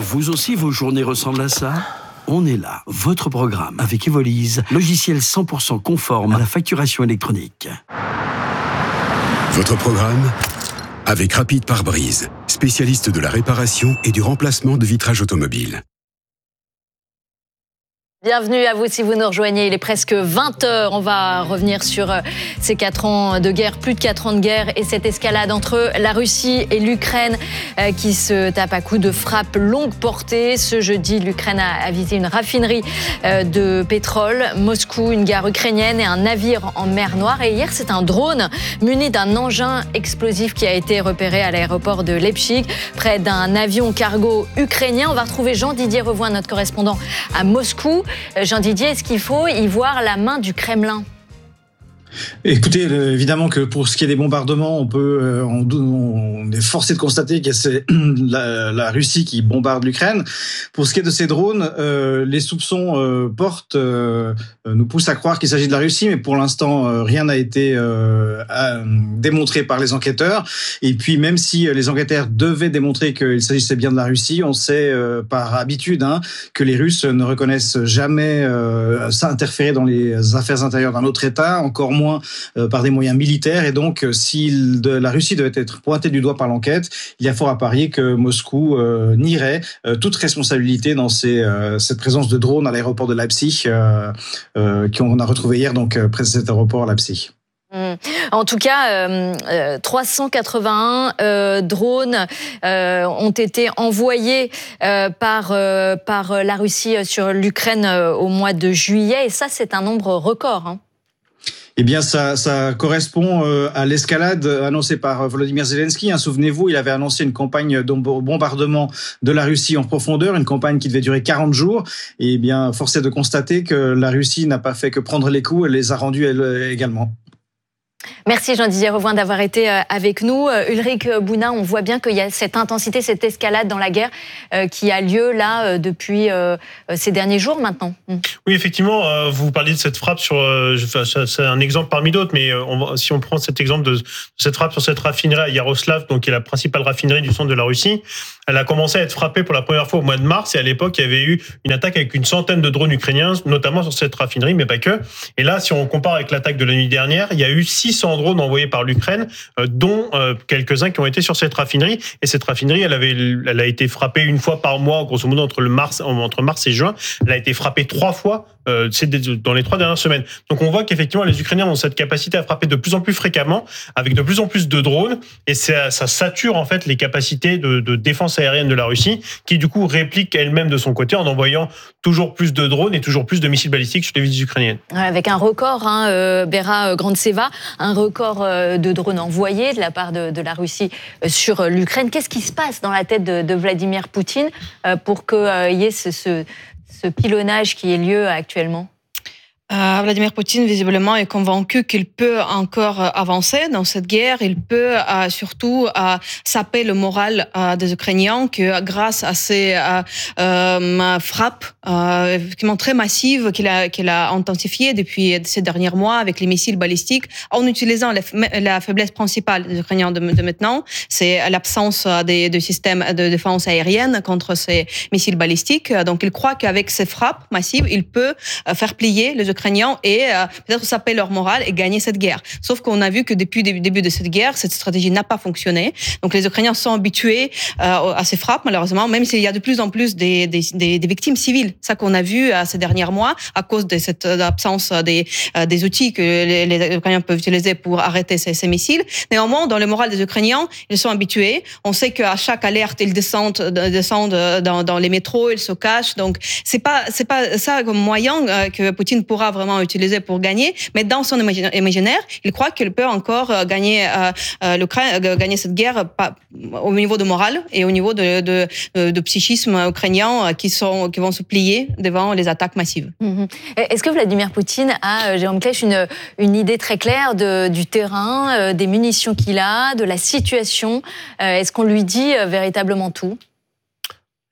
Vous aussi, vos journées ressemblent à ça ? On est là, votre programme, avec Evolise, logiciel 100% conforme à la facturation électronique. Votre programme avec Rapide Pare-Brise, spécialiste de la réparation et du remplacement de vitrage automobile. Bienvenue à vous si vous nous rejoignez, il est presque 20h. On va revenir sur ces 4 ans de guerre, plus de 4 ans de guerre et cette escalade entre la Russie et l'Ukraine qui se tape à coups de frappes longue portée. Ce jeudi, l'Ukraine a visé une raffinerie de pétrole, Moscou, une gare ukrainienne et un navire en mer Noire. Et hier, c'est un drone muni d'un engin explosif qui a été repéré à l'aéroport de Leipzig, près d'un avion cargo ukrainien. On va retrouver Jean-Didier Revoin, notre correspondant à Moscou. Jean-Didier, est-ce qu'il faut y voir la main du Kremlin ? Écoutez, évidemment que pour ce qui est des bombardements, on est forcé de constater que c'est la Russie qui bombarde l'Ukraine. Pour ce qui est de ces drones, les soupçons nous poussent à croire qu'il s'agit de la Russie, mais pour l'instant, rien n'a été démontré par les enquêteurs. Et puis, même si les enquêteurs devaient démontrer qu'il s'agissait bien de la Russie, on sait par habitude que les Russes ne reconnaissent jamais ça interférer dans les affaires intérieures d'un autre État, encore moins par des moyens militaires. Et donc, si la Russie devait être pointée du doigt par l'enquête, il y a fort à parier que Moscou nierait toute responsabilité dans cette présence de drones à l'aéroport de Leipzig, qu'on a retrouvé hier donc près de cet aéroport à Leipzig. En tout cas, 381 drones ont été envoyés par la Russie sur l'Ukraine au mois de juillet. Et ça, c'est un nombre record. Eh bien, ça correspond à l'escalade annoncée par Volodymyr Zelensky. Souvenez-vous, il avait annoncé une campagne de bombardement de la Russie en profondeur, une campagne qui devait durer 40 jours. Et eh bien, force est de constater que la Russie n'a pas fait que prendre les coups, elle les a rendus elle également. Merci Jean-Didier Revoin d'avoir été avec nous. Ulrich Bouna, on voit bien qu'il y a cette intensité, cette escalade dans la guerre qui a lieu là depuis ces derniers jours maintenant. Oui, effectivement, vous parliez de cette frappe sur... c'est un exemple parmi d'autres, mais si on prend cet exemple de cette frappe sur cette raffinerie à Yaroslav, donc qui est la principale raffinerie du centre de la Russie, elle a commencé à être frappée pour la première fois au mois de mars, et à l'époque, il y avait eu une attaque avec une centaine de drones ukrainiens, notamment sur cette raffinerie, mais pas que. Et là, si on compare avec l'attaque de la nuit dernière, il y a eu 600 drones envoyés par l'Ukraine, dont quelques-uns qui ont été sur cette raffinerie. Et cette raffinerie, elle a été frappée une fois par mois, grosso modo entre mars et juin. Elle a été frappée 3 fois dans les 3 dernières semaines. Donc on voit qu'effectivement, les Ukrainiens ont cette capacité à frapper de plus en plus fréquemment, avec de plus en plus de drones, et ça sature en fait les capacités de défense aérienne de la Russie, qui du coup réplique elle-même de son côté en envoyant toujours plus de drones et toujours plus de missiles balistiques sur les villes ukrainiennes. Avec un record, Bera Grantseva, un record de drones envoyés de la part de la Russie sur l'Ukraine. Qu'est-ce qui se passe dans la tête de Vladimir Poutine pour qu'il y ait ce pilonnage qui ait lieu actuellement ? Vladimir Poutine, visiblement, est convaincu qu'il peut encore avancer dans cette guerre. Il peut surtout saper le moral des Ukrainiens, que grâce à ces frappes effectivement très massives qu'il a intensifiées depuis ces derniers mois avec les missiles balistiques, en utilisant la faiblesse principale des Ukrainiens de maintenant, c'est l'absence de systèmes de défense aérienne contre ces missiles balistiques. Donc, il croit qu'avec ces frappes massives, il peut faire plier les Ukrainiens et peut-être saper leur morale et gagner cette guerre. Sauf qu'on a vu que depuis le début de cette guerre, cette stratégie n'a pas fonctionné. Donc les Ukrainiens sont habitués à ces frappes, malheureusement, même s'il y a de plus en plus des victimes civiles. Ça qu'on a vu ces derniers mois à cause de cette absence des outils que les Ukrainiens peuvent utiliser pour arrêter ces missiles. Néanmoins, dans le moral des Ukrainiens, ils sont habitués. On sait qu'à chaque alerte, ils descendent dans les métros, ils se cachent. Donc c'est pas ça comme moyen que Poutine pourra vraiment utiliser pour gagner, mais dans son imaginaire, il croit qu'il peut encore gagner gagner cette guerre au niveau de morale et au niveau de psychisme ukrainien qui vont se plier devant les attaques massives. Est-ce que Vladimir Poutine a, Jérôme Klech, une idée très claire du terrain, des munitions qu'il a, de la situation ? Est-ce qu'on lui dit véritablement tout ?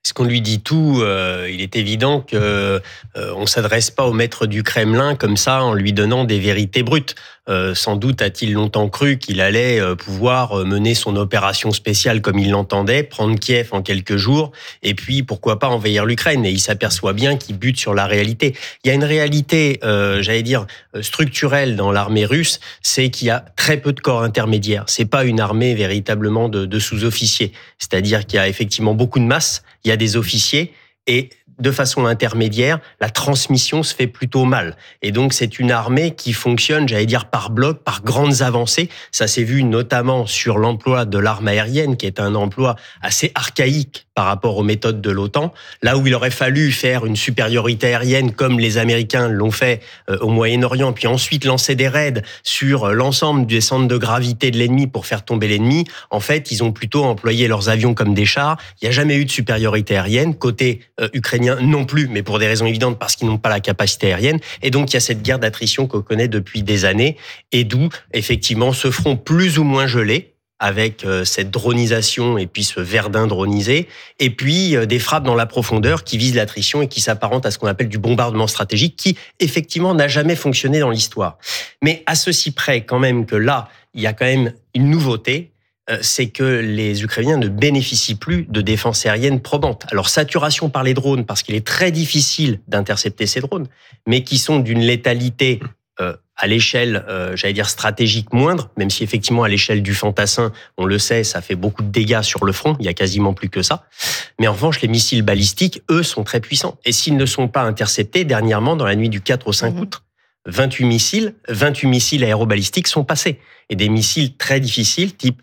qu'on lui dit tout, il est évident que on s'adresse pas au maître du Kremlin comme ça en lui donnant des vérités brutes. Sans doute a-t-il longtemps cru qu'il allait pouvoir mener son opération spéciale comme il l'entendait, prendre Kiev en quelques jours, et puis pourquoi pas envahir l'Ukraine. Et il s'aperçoit bien qu'il bute sur la réalité. Il y a une réalité, structurelle dans l'armée russe, c'est qu'il y a très peu de corps intermédiaires. C'est pas une armée véritablement de sous-officiers. C'est-à-dire qu'il y a effectivement beaucoup de masse, il y a des officiers, et de façon intermédiaire, la transmission se fait plutôt mal. Et donc, c'est une armée qui fonctionne, par bloc, par grandes avancées. Ça s'est vu notamment sur l'emploi de l'arme aérienne, qui est un emploi assez archaïque par rapport aux méthodes de l'OTAN. Là où il aurait fallu faire une supériorité aérienne, comme les Américains l'ont fait au Moyen-Orient, puis ensuite lancer des raids sur l'ensemble des centres de gravité de l'ennemi pour faire tomber l'ennemi, en fait, ils ont plutôt employé leurs avions comme des chars. Il n'y a jamais eu de supériorité aérienne. Côté ukrainien, non plus, mais pour des raisons évidentes, parce qu'ils n'ont pas la capacité aérienne. Et donc, il y a cette guerre d'attrition qu'on connaît depuis des années, et d'où, effectivement, ce front plus ou moins gelé, avec cette dronisation et puis ce Verdun dronisé, et puis des frappes dans la profondeur qui visent l'attrition et qui s'apparentent à ce qu'on appelle du bombardement stratégique, qui, effectivement, n'a jamais fonctionné dans l'histoire. Mais à ceci près, quand même, que là, il y a quand même une nouveauté, c'est que les Ukrainiens ne bénéficient plus de défense aérienne probante. Alors, saturation par les drones, parce qu'il est très difficile d'intercepter ces drones, mais qui sont d'une létalité à l'échelle, stratégique moindre, même si effectivement, à l'échelle du fantassin, on le sait, ça fait beaucoup de dégâts sur le front, il y a quasiment plus que ça. Mais en revanche, les missiles balistiques, eux, sont très puissants. Et s'ils ne sont pas interceptés, dernièrement, dans la nuit du 4 au 5 août, 28 missiles aérobalistiques sont passés. Et des missiles très difficiles, type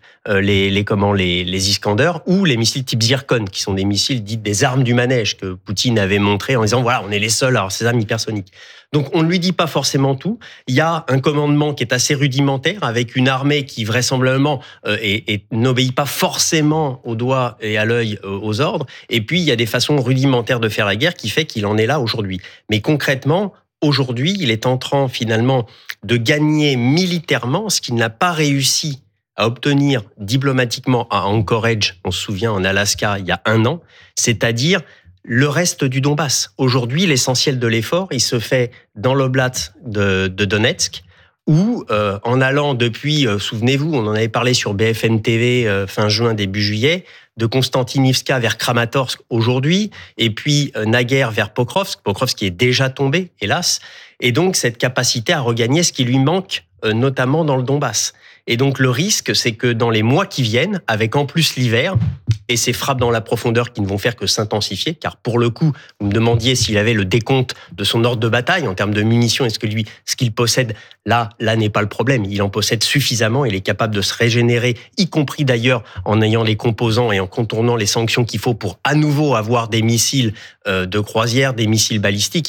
les Iskander, ou les missiles type Zircon, qui sont des missiles dits des armes du manège, que Poutine avait montré en disant, voilà, on est les seuls à avoir ces armes hypersoniques. Donc, on ne lui dit pas forcément tout. Il y a un commandement qui est assez rudimentaire, avec une armée qui, vraisemblablement, n'obéit pas forcément au doigt et à l'œil aux ordres. Et puis, il y a des façons rudimentaires de faire la guerre qui fait qu'il en est là aujourd'hui. Mais concrètement, aujourd'hui, il est en train, finalement, de gagner militairement ce qu'il n'a pas réussi à obtenir diplomatiquement à Anchorage, on se souvient, en Alaska, il y a 1 an, c'est-à-dire le reste du Donbass. Aujourd'hui, l'essentiel de l'effort, il se fait dans l'oblast de Donetsk, où, en allant depuis, souvenez-vous, on en avait parlé sur BFM TV fin juin, début juillet, de Konstantinivka vers Kramatorsk aujourd'hui, et puis naguère vers Pokrovsk qui est déjà tombé, hélas, et donc cette capacité à regagner ce qui lui manque, notamment dans le Donbass. Et donc le risque, c'est que dans les mois qui viennent, avec en plus l'hiver, et ces frappes dans la profondeur qui ne vont faire que s'intensifier, car pour le coup, vous me demandiez s'il avait le décompte de son ordre de bataille en termes de munitions, est-ce qu'il possède, là n'est pas le problème, il en possède suffisamment, il est capable de se régénérer, y compris d'ailleurs en ayant les composants et en contournant les sanctions qu'il faut pour à nouveau avoir des missiles de croisière, des missiles balistiques,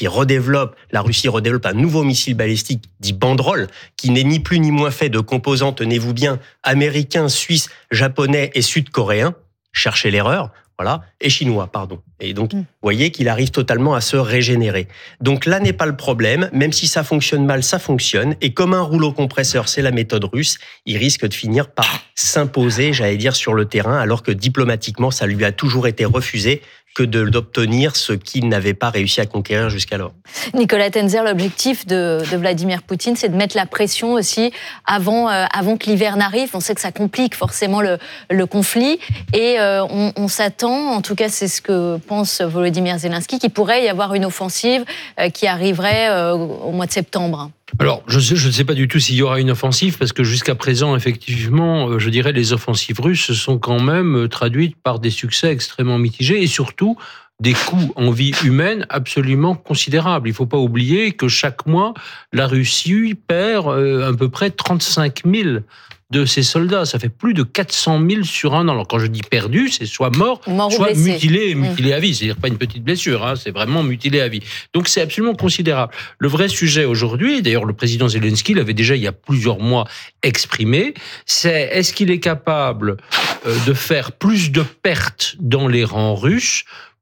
la Russie redéveloppe un nouveau missile balistique dit Banderole, qui n'est ni plus ni moins fait de composants, tenez-vous bien, américains, suisses, japonais et sud-coréens, cherchez l'erreur, voilà, et chinois, pardon. Et donc, vous voyez qu'il arrive totalement à se régénérer. Donc là n'est pas le problème, même si ça fonctionne mal, ça fonctionne, et comme un rouleau compresseur, c'est la méthode russe, il risque de finir par s'imposer, sur le terrain, alors que diplomatiquement, ça lui a toujours été refusé que d'obtenir ce qu'il n'avait pas réussi à conquérir jusqu'alors. Nicolas Tenzer, l'objectif de Vladimir Poutine, c'est de mettre la pression aussi avant que l'hiver n'arrive. On sait que ça complique forcément le conflit et on s'attend, en tout cas c'est ce que pense Volodymyr Zelensky, qu'il pourrait y avoir une offensive qui arriverait au mois de septembre. Alors, je ne sais pas du tout s'il y aura une offensive, parce que jusqu'à présent, effectivement, les offensives russes se sont quand même traduites par des succès extrêmement mitigés et surtout des coûts en vie humaine absolument considérables. Il ne faut pas oublier que chaque mois, la Russie perd à peu près 35 000 de ses soldats. Ça fait plus de 400 000 sur 1 an. Alors quand je dis perdu, c'est soit mort soit mutilé à vie. C'est-à-dire pas une petite blessure, c'est vraiment mutilé à vie. Donc c'est absolument considérable. Le vrai sujet aujourd'hui, d'ailleurs le président Zelensky l'avait déjà il y a plusieurs mois exprimé, c'est est-ce qu'il est capable de faire plus de pertes dans les rangs russes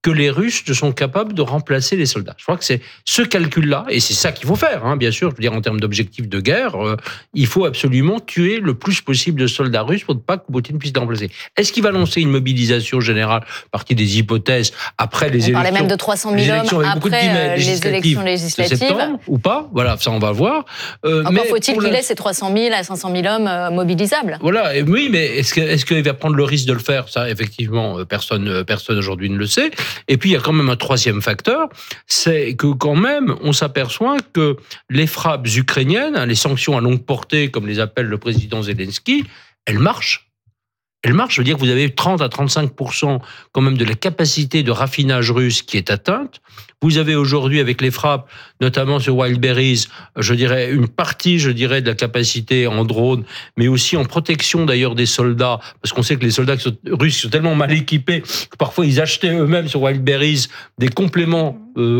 que les Russes ne sont capables de remplacer les soldats. Je crois que c'est ce calcul-là, et c'est ça qu'il faut faire, hein, bien sûr, je veux dire, en termes d'objectifs de guerre, il faut absolument tuer le plus possible de soldats russes pour ne pas que Poutine puisse les remplacer. Est-ce qu'il va lancer une mobilisation générale, partie des hypothèses, après les élections? On parlait même de 300 000 hommes après les élections législatives. De septembre, ou pas, voilà, ça on va voir. Encore faut-il qu'il ait ces 300 000 à 500 000 hommes mobilisables. Voilà, et oui, mais est-ce qu'il va prendre le risque de le faire? Ça, effectivement, personne aujourd'hui ne le sait. Et puis, il y a quand même un troisième facteur, c'est que quand même, on s'aperçoit que les frappes ukrainiennes, les sanctions à longue portée, comme les appelle le président Zelensky, elles marchent. Elle marche, je veux dire que vous avez 30 à 35% quand même de la capacité de raffinage russe qui est atteinte. Vous avez aujourd'hui, avec les frappes, notamment sur Wildberries, je dirais une partie, de la capacité en drone, mais aussi en protection d'ailleurs des soldats, parce qu'on sait que les soldats russes sont tellement mal équipés que parfois ils achetaient eux-mêmes sur Wildberries des compléments,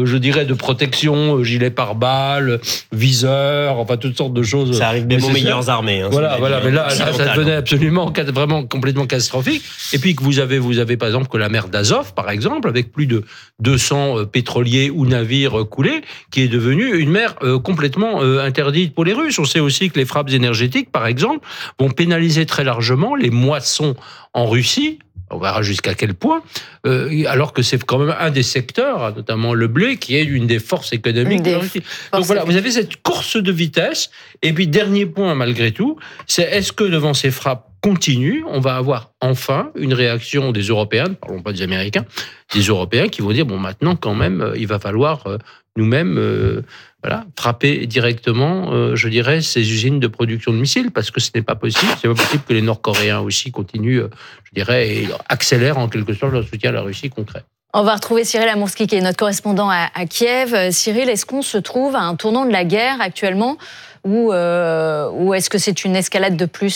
de protection, gilets pare-balles, viseurs, enfin toutes sortes de choses. Ça arrive même aux meilleures armées. Hein, voilà, mais là, ça devenait absolument, vraiment complètement catastrophique. Et puis que vous avez par exemple que la mer d'Azov, par exemple, avec plus de 200 pétroliers ou navires coulés, qui est devenue une mer complètement interdite pour les Russes. On sait aussi que les frappes énergétiques, par exemple, vont pénaliser très largement les moissons en Russie. On verra jusqu'à quel point, alors que c'est quand même un des secteurs, notamment le blé, qui est une des forces économiques de la Russie. Donc voilà, vous avez cette course de vitesse. Et puis, dernier point, malgré tout, c'est est-ce que devant ces frappes continues, on va avoir enfin une réaction des Européens, ne parlons pas des Américains, des Européens qui vont dire, bon, maintenant, quand même, il va falloir nous-mêmes frapper directement, ces usines de production de missiles, parce que ce n'est pas possible. C'est pas possible que les Nord-Coréens aussi continuent, et accélèrent en quelque sorte leur soutien à la Russie concret. On va retrouver Cyril Amourski, qui est notre correspondant à Kiev. Cyril, est-ce qu'on se trouve à un tournant de la guerre actuellement, ou est-ce que c'est une escalade de plus ?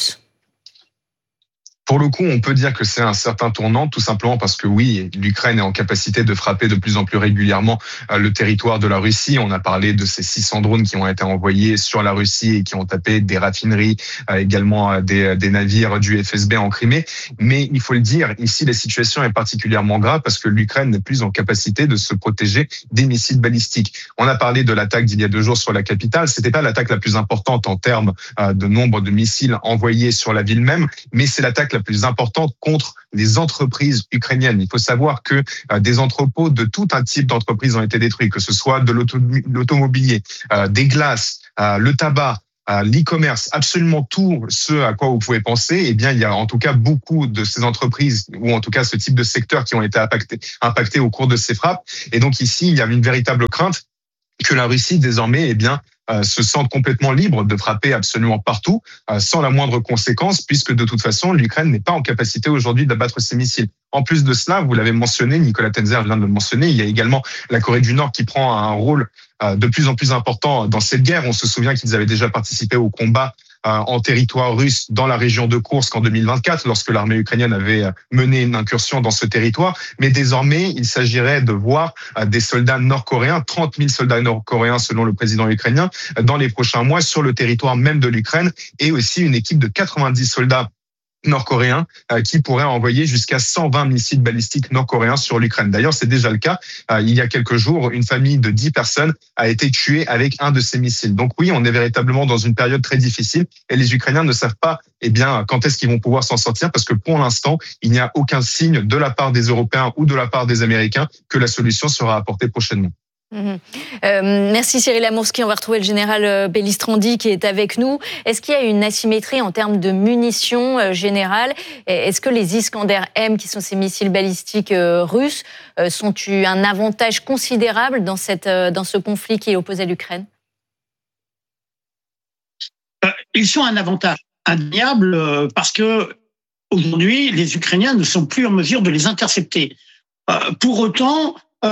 Pour le coup, on peut dire que c'est un certain tournant, tout simplement parce que oui, l'Ukraine est en capacité de frapper de plus en plus régulièrement le territoire de la Russie. On a parlé de ces 600 drones qui ont été envoyés sur la Russie et qui ont tapé des raffineries, également des navires du FSB en Crimée. Mais il faut le dire, ici, la situation est particulièrement grave parce que l'Ukraine n'est plus en capacité de se protéger des missiles balistiques. On a parlé de l'attaque d'il y a 2 jours sur la capitale. C'était pas l'attaque la plus importante en termes de nombre de missiles envoyés sur la ville même, mais c'est l'attaque la plus importante contre les entreprises ukrainiennes. Il faut savoir que des entrepôts de tout un type d'entreprises ont été détruits, que ce soit de l'automobilier, des glaces, le tabac, l'e-commerce, absolument tout ce à quoi vous pouvez penser. Eh bien, il y a en tout cas beaucoup de ces entreprises, ou en tout cas ce type de secteurs qui ont été impactés au cours de ces frappes. Et donc ici, il y a une véritable crainte que la Russie, désormais, se sente complètement libre de frapper absolument partout, sans la moindre conséquence, puisque de toute façon, l'Ukraine n'est pas en capacité aujourd'hui d'abattre ses missiles. En plus de cela, vous l'avez mentionné, Nicolas Tenzer vient de le mentionner, il y a également la Corée du Nord qui prend un rôle de plus en plus important dans cette guerre. On se souvient qu'ils avaient déjà participé au combat en territoire russe dans la région de Koursk en 2024, lorsque l'armée ukrainienne avait mené une incursion dans ce territoire. Mais désormais, il s'agirait de voir des soldats nord-coréens, 30 000 soldats nord-coréens selon le président ukrainien, dans les prochains mois sur le territoire même de l'Ukraine, et aussi une équipe de 90 soldats nord-coréens qui pourraient envoyer jusqu'à 120 missiles balistiques nord-coréens sur l'Ukraine. D'ailleurs, c'est déjà le cas. Il y a quelques jours, une famille de 10 personnes a été tuée avec un de ces missiles. Donc oui, on est véritablement dans une période très difficile et les Ukrainiens ne savent pas quand est-ce qu'ils vont pouvoir s'en sortir, parce que pour l'instant, il n'y a aucun signe de la part des Européens ou de la part des Américains que la solution sera apportée prochainement. Merci Cyril Amourski. On va retrouver le général Pellistrandi qui est avec nous. Est-ce qu'il y a une asymétrie en termes de munitions générales ? Est-ce que les Iskander-M, qui sont ces missiles balistiques russes, sont un avantage considérable dans ce conflit qui est opposé à l'Ukraine ? Ils sont un avantage indéniable parce que aujourd'hui, les Ukrainiens ne sont plus en mesure de les intercepter. Pour autant,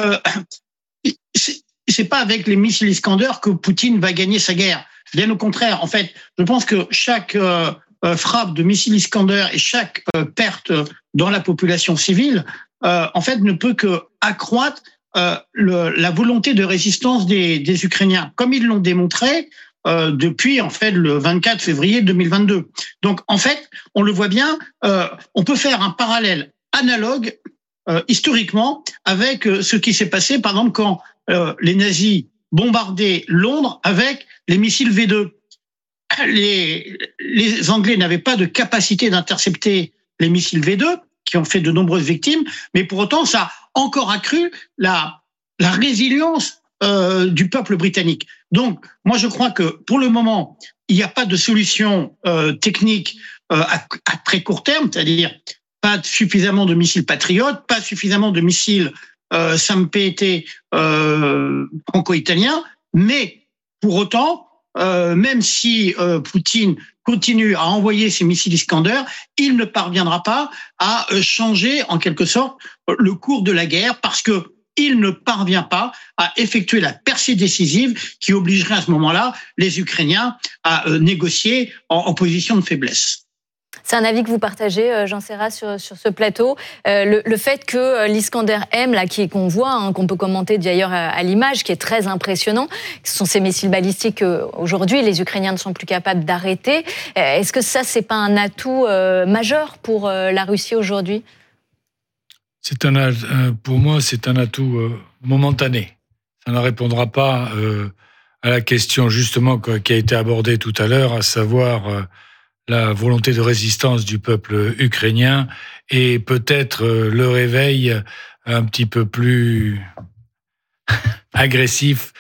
c'est pas avec les missiles Iskander que Poutine va gagner sa guerre. Bien au contraire. En fait, je pense que chaque frappe de missiles Iskander et chaque perte dans la population civile, en fait, ne peut que accroître la volonté de résistance des Ukrainiens, comme ils l'ont démontré depuis en fait le 24 février 2022. Donc, en fait, on le voit bien, on peut faire un parallèle analogue historiquement avec ce qui s'est passé, par exemple, quand les nazis bombardaient Londres avec les missiles V2. Les Anglais n'avaient pas de capacité d'intercepter les missiles V2, qui ont fait de nombreuses victimes, mais pour autant, ça a encore accru la résilience du peuple britannique. Donc, moi, je crois que pour le moment, il n'y a pas de solution technique à très court terme, c'est-à-dire pas suffisamment de missiles patriotes, pas suffisamment de missiles SAM-PT franco-italiens, mais pour autant, même si Poutine continue à envoyer ses missiles Iskander, il ne parviendra pas à changer en quelque sorte le cours de la guerre parce que il ne parvient pas à effectuer la percée décisive qui obligerait à ce moment-là les Ukrainiens à négocier en position de faiblesse. C'est un avis que vous partagez, Jean Serra, sur ce plateau. Le fait que l'Iskander M, là, qu'on voit, qu'on peut commenter d'ailleurs à l'image, qui est très impressionnant, ce sont ces missiles balistiques qu'aujourd'hui les Ukrainiens ne sont plus capables d'arrêter. Est-ce que ça, c'est pas un atout majeur pour la Russie aujourd'hui ? Pour moi, c'est un atout momentané. Ça ne répondra pas à la question justement qui a été abordée tout à l'heure, à savoir la volonté de résistance du peuple ukrainien et peut-être le réveil un petit peu plus agressif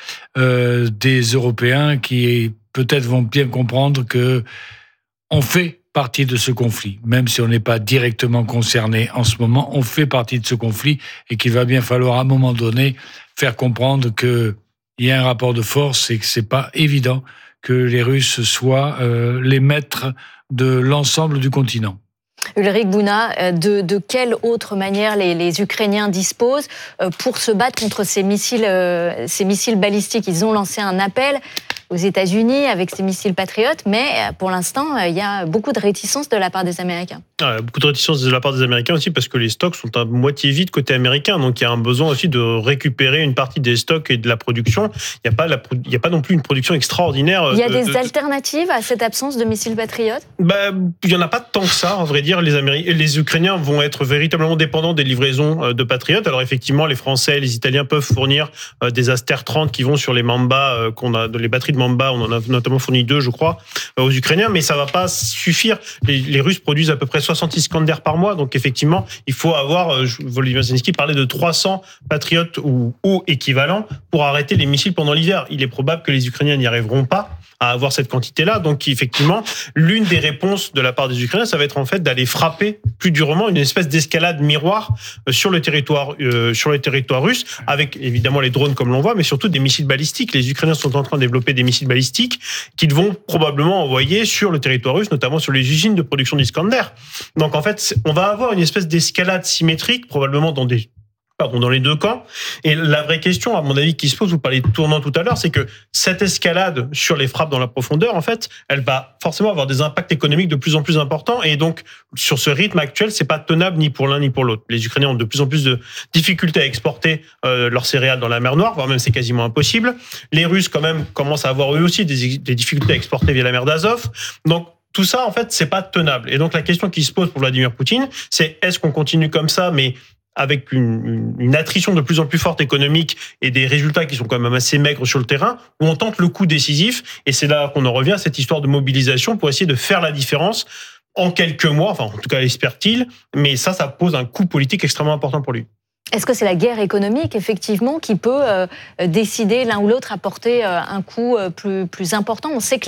des Européens qui peut-être vont bien comprendre que on fait partie de ce conflit, même si on n'est pas directement concerné en ce moment, on fait partie de ce conflit et qu'il va bien falloir à un moment donné faire comprendre qu'il y a un rapport de force et que c'est pas évident que les Russes soient les maîtres de l'ensemble du continent. Ulrich Bouna, de quelle autre manière les Ukrainiens disposent pour se battre contre ces missiles balistiques ? Ils ont lancé un appel aux États-Unis avec ces missiles patriotes, mais pour l'instant, il y a beaucoup de réticence de la part des Américains. Beaucoup de réticence de la part des Américains aussi parce que les stocks sont à moitié vides côté américain, donc il y a un besoin aussi de récupérer une partie des stocks et de la production. Il n'y a pas non plus une production extraordinaire. Il y a des alternatives à cette absence de missiles patriotes ? Il n'y en a pas tant que ça, en vrai dire. Les Ukrainiens vont être véritablement dépendants des livraisons de patriotes. Alors effectivement, les Français et les Italiens peuvent fournir des Aster 30 qui vont sur les Mamba, les batteries de Mamba, on en a notamment fourni 2, je crois, aux Ukrainiens, mais ça ne va pas suffire. Les Russes produisent à peu près 60 Iskander par mois, donc effectivement, il faut avoir, Volodymyr Zelensky parlait de 300 patriotes ou équivalents pour arrêter les missiles pendant l'hiver. Il est probable que les Ukrainiens n'y arriveront pas à avoir cette quantité-là. Donc, effectivement, l'une des réponses de la part des Ukrainiens, ça va être en fait d'aller frapper plus durement une espèce d'escalade miroir sur le territoire russe, avec évidemment les drones comme l'on voit, mais surtout des missiles balistiques. Les Ukrainiens sont en train de développer des missiles balistiques qu'ils vont probablement envoyer sur le territoire russe, notamment sur les usines de production d'Iskander. Donc, en fait, on va avoir une espèce d'escalade symétrique, probablement dans les deux camps. Et la vraie question, à mon avis, qui se pose, vous parliez de tournant tout à l'heure, c'est que cette escalade sur les frappes dans la profondeur, en fait, elle va forcément avoir des impacts économiques de plus en plus importants. Et donc, sur ce rythme actuel, c'est pas tenable ni pour l'un ni pour l'autre. Les Ukrainiens ont de plus en plus de difficultés à exporter leurs céréales dans la mer Noire, voire même c'est quasiment impossible. Les Russes, quand même, commencent à avoir eux aussi des difficultés à exporter via la mer d'Azov. Donc, tout ça, en fait, c'est pas tenable. Et donc, la question qui se pose pour Vladimir Poutine, c'est est-ce qu'on continue comme ça, mais avec une attrition de plus en plus forte économique et des résultats qui sont quand même assez maigres sur le terrain, où on tente le coup décisif, et c'est là qu'on en revient à cette histoire de mobilisation pour essayer de faire la différence en quelques mois, enfin en tout cas espère-t-il, mais ça pose un coup politique extrêmement important pour lui. Est-ce que c'est la guerre économique, effectivement, qui peut décider l'un ou l'autre à porter un coup plus important ? On sait que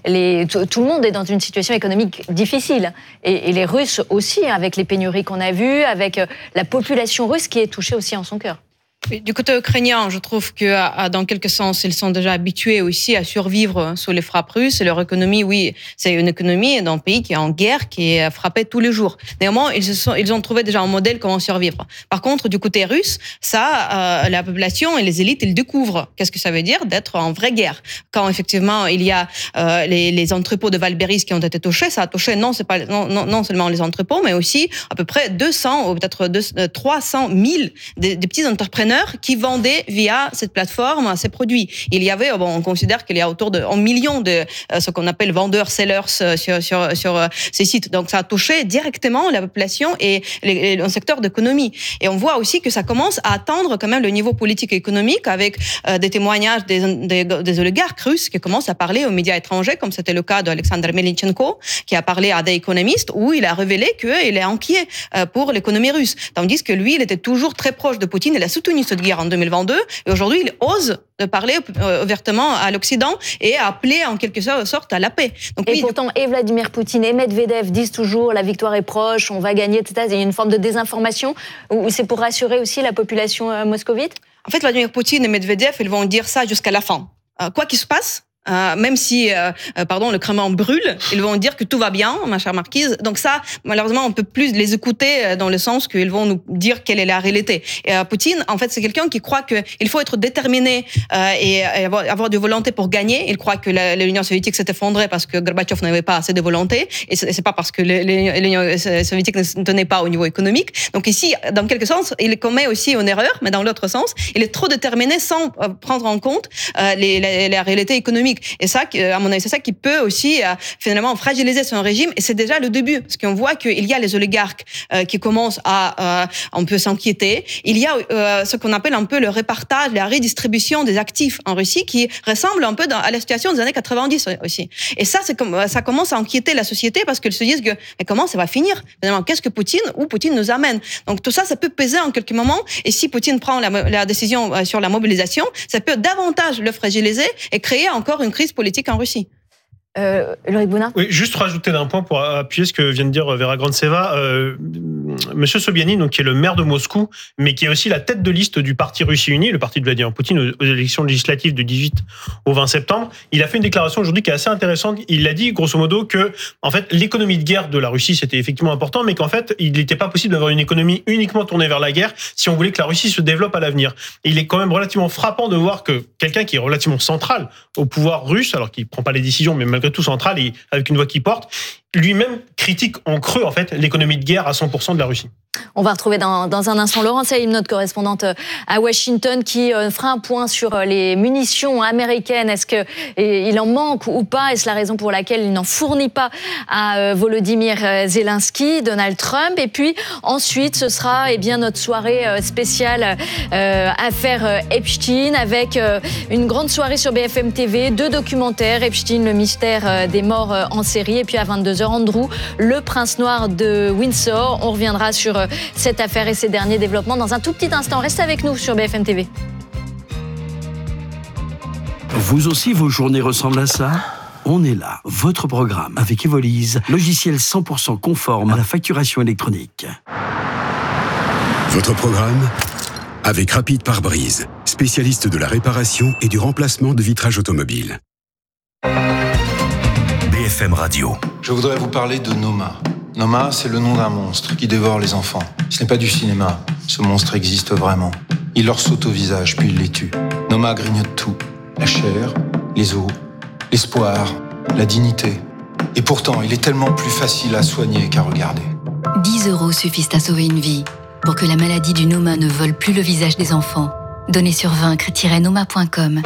tout le monde est dans une situation économique difficile. Et les Russes aussi, avec les pénuries qu'on a vues, avec la population russe qui est touchée aussi en son cœur. Du côté ukrainien, je trouve que dans quelque sens, ils sont déjà habitués aussi à survivre sous les frappes russes. Et leur économie, oui, c'est une économie d'un pays qui est en guerre, qui est frappé tous les jours. Néanmoins, ils ont trouvé déjà un modèle comment survivre. Par contre, du côté russe, la population et les élites, ils découvrent qu'est-ce que ça veut dire d'être en vraie guerre. Quand effectivement il y a les entrepôts de Valberis qui ont été touchés, ça a touché non seulement les entrepôts, mais aussi à peu près 200 ou peut-être 300 000 des petits entrepreneurs consommateurs qui vendaient via cette plateforme ces produits. Il y avait, on considère qu'il y a autour de 1 million de ce qu'on appelle vendeurs, sellers sur ces sites. Donc ça a touché directement la population et le secteur d'économie. Et on voit aussi que ça commence à atteindre quand même le niveau politique et économique avec des témoignages des oligarques russes qui commencent à parler aux médias étrangers, comme c'était le cas d'Alexander Melnichenko, qui a parlé à The Economist, où il a révélé qu'il est inquiet pour l'économie russe. Tandis que lui, il était toujours très proche de Poutine, il a soutenu cette guerre en 2022, et aujourd'hui, il ose de parler ouvertement à l'Occident et appeler en quelque sorte à la paix. Donc, et pourtant, et Vladimir Poutine et Medvedev disent toujours la victoire est proche, on va gagner, etc. Il y a une forme de désinformation, ou c'est pour rassurer aussi la population moscovite? En fait, Vladimir Poutine et Medvedev, ils vont dire ça jusqu'à la fin. Quoi qu'il se passe, même si, le Kremlin brûle, ils vont dire que tout va bien, ma chère marquise. Donc ça, malheureusement, on peut plus les écouter dans le sens qu'ils vont nous dire quelle est la réalité. Et Poutine, en fait, c'est quelqu'un qui croit qu'il faut être déterminé et avoir de volonté pour gagner. Il croit que l'Union soviétique s'est effondrée parce que Gorbatchev n'avait pas assez de volonté, et c'est pas parce que l'Union soviétique ne tenait pas au niveau économique. Donc ici, dans quelque sens, il commet aussi une erreur, mais dans l'autre sens, il est trop déterminé sans prendre en compte la réalité économique. Et ça, à mon avis, c'est ça qui peut aussi finalement fragiliser son régime. Et c'est déjà le début, parce qu'on voit qu'il y a les oligarques qui commencent à un peu s'inquiéter. Il y a ce qu'on appelle un peu le répartage, la redistribution des actifs en Russie, qui ressemble un peu à la situation des années 90 aussi. Et ça, ça commence à inquiéter la société parce qu'ils se disent que mais comment ça va finir? Finalement, qu'est-ce que Poutine nous amène? Donc tout ça, ça peut peser en quelques moments. Et si Poutine prend la décision sur la mobilisation, ça peut davantage le fragiliser et créer encore une crise politique en Russie. Loïc Bounat. Oui, juste rajouter d'un point pour appuyer ce que vient de dire Vera Grantseva. Monsieur Sobyanin, donc, qui est le maire de Moscou, mais qui est aussi la tête de liste du parti Russie Unie, le parti de Vladimir Poutine, aux élections législatives du 18 au 20 septembre. Il a fait une déclaration aujourd'hui qui est assez intéressante. Il a dit, grosso modo, que, en fait, l'économie de guerre de la Russie, c'était effectivement important, mais qu'en fait, il n'était pas possible d'avoir une économie uniquement tournée vers la guerre si on voulait que la Russie se développe à l'avenir. Et il est quand même relativement frappant de voir que quelqu'un qui est relativement central au pouvoir russe, alors qu'il prend pas les décisions, mais malgré tout central et avec une voix qui porte, lui-même critique en creux, en fait, l'économie de guerre à 100% de la Russie. On va retrouver dans un instant Laurence Saïm, notre correspondante à Washington, qui fera un point sur les munitions américaines. Est-ce qu'il en manque ou pas? Est-ce la raison pour laquelle il n'en fournit pas à Volodymyr Zelensky, Donald Trump? Et puis ensuite, ce sera notre soirée spéciale affaire Epstein, avec une grande soirée sur BFM TV, 2 documentaires, Epstein, le mystère des morts en série, et puis à 22h, Andrew, le prince noir de Windsor. On reviendra sur cette affaire et ses derniers développements dans un tout petit instant. Restez avec nous sur BFM TV. Vous aussi, vos journées ressemblent à ça? On est là, votre programme avec Evolise, logiciel 100% conforme à la facturation électronique. Votre programme avec Rapid Pare-Brise, spécialiste de la réparation et du remplacement de vitrage automobile. BFM Radio. Je voudrais vous parler de Noma. Noma, c'est le nom d'un monstre qui dévore les enfants. Ce n'est pas du cinéma. Ce monstre existe vraiment. Il leur saute au visage, puis il les tue. Noma grignote tout. La chair, les os, l'espoir, la dignité. Et pourtant, il est tellement plus facile à soigner qu'à regarder. 10 € suffisent à sauver une vie. Pour que la maladie du Noma ne vole plus le visage des enfants. Donnez sur vaincre-noma.com.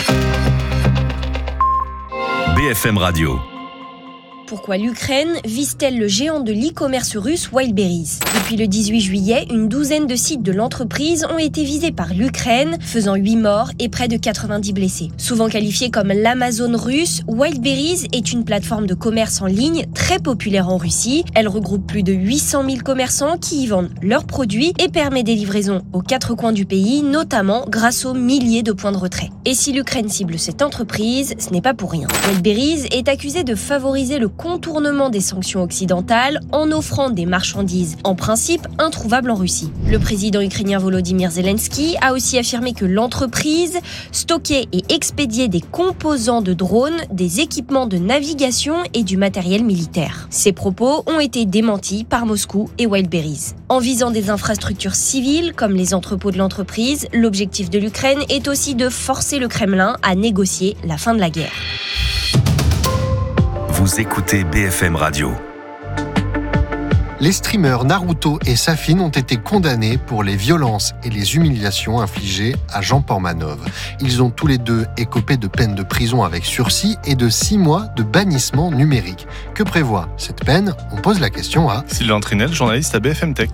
BFM Radio. Pourquoi l'Ukraine vise-t-elle le géant de l'e-commerce russe Wildberries? Depuis le 18 juillet, une douzaine de sites de l'entreprise ont été visés par l'Ukraine, faisant 8 morts et près de 90 blessés. Souvent qualifiée comme l'Amazon russe, Wildberries est une plateforme de commerce en ligne très populaire en Russie. Elle regroupe plus de 800 000 commerçants qui y vendent leurs produits et permet des livraisons aux 4 coins du pays, notamment grâce aux milliers de points de retrait. Et si l'Ukraine cible cette entreprise, ce n'est pas pour rien. Wildberries est accusée de favoriser le contournement des sanctions occidentales en offrant des marchandises en principe introuvables en Russie. Le président ukrainien Volodymyr Zelensky a aussi affirmé que l'entreprise stockait et expédiait des composants de drones, des équipements de navigation et du matériel militaire. Ces propos ont été démentis par Moscou et Wildberries. En visant des infrastructures civiles comme les entrepôts de l'entreprise, l'objectif de l'Ukraine est aussi de forcer le Kremlin à négocier la fin de la guerre. Vous écoutez BFM Radio. Les streamers Naruto et Safin ont été condamnés pour les violences et les humiliations infligées à Jean Portmanov. Ils ont tous les deux écopé de peines de prison avec sursis et de 6 mois de bannissement numérique. Que prévoit cette peine ? On pose la question à Sylvain Trinel, journaliste à BFM Tech.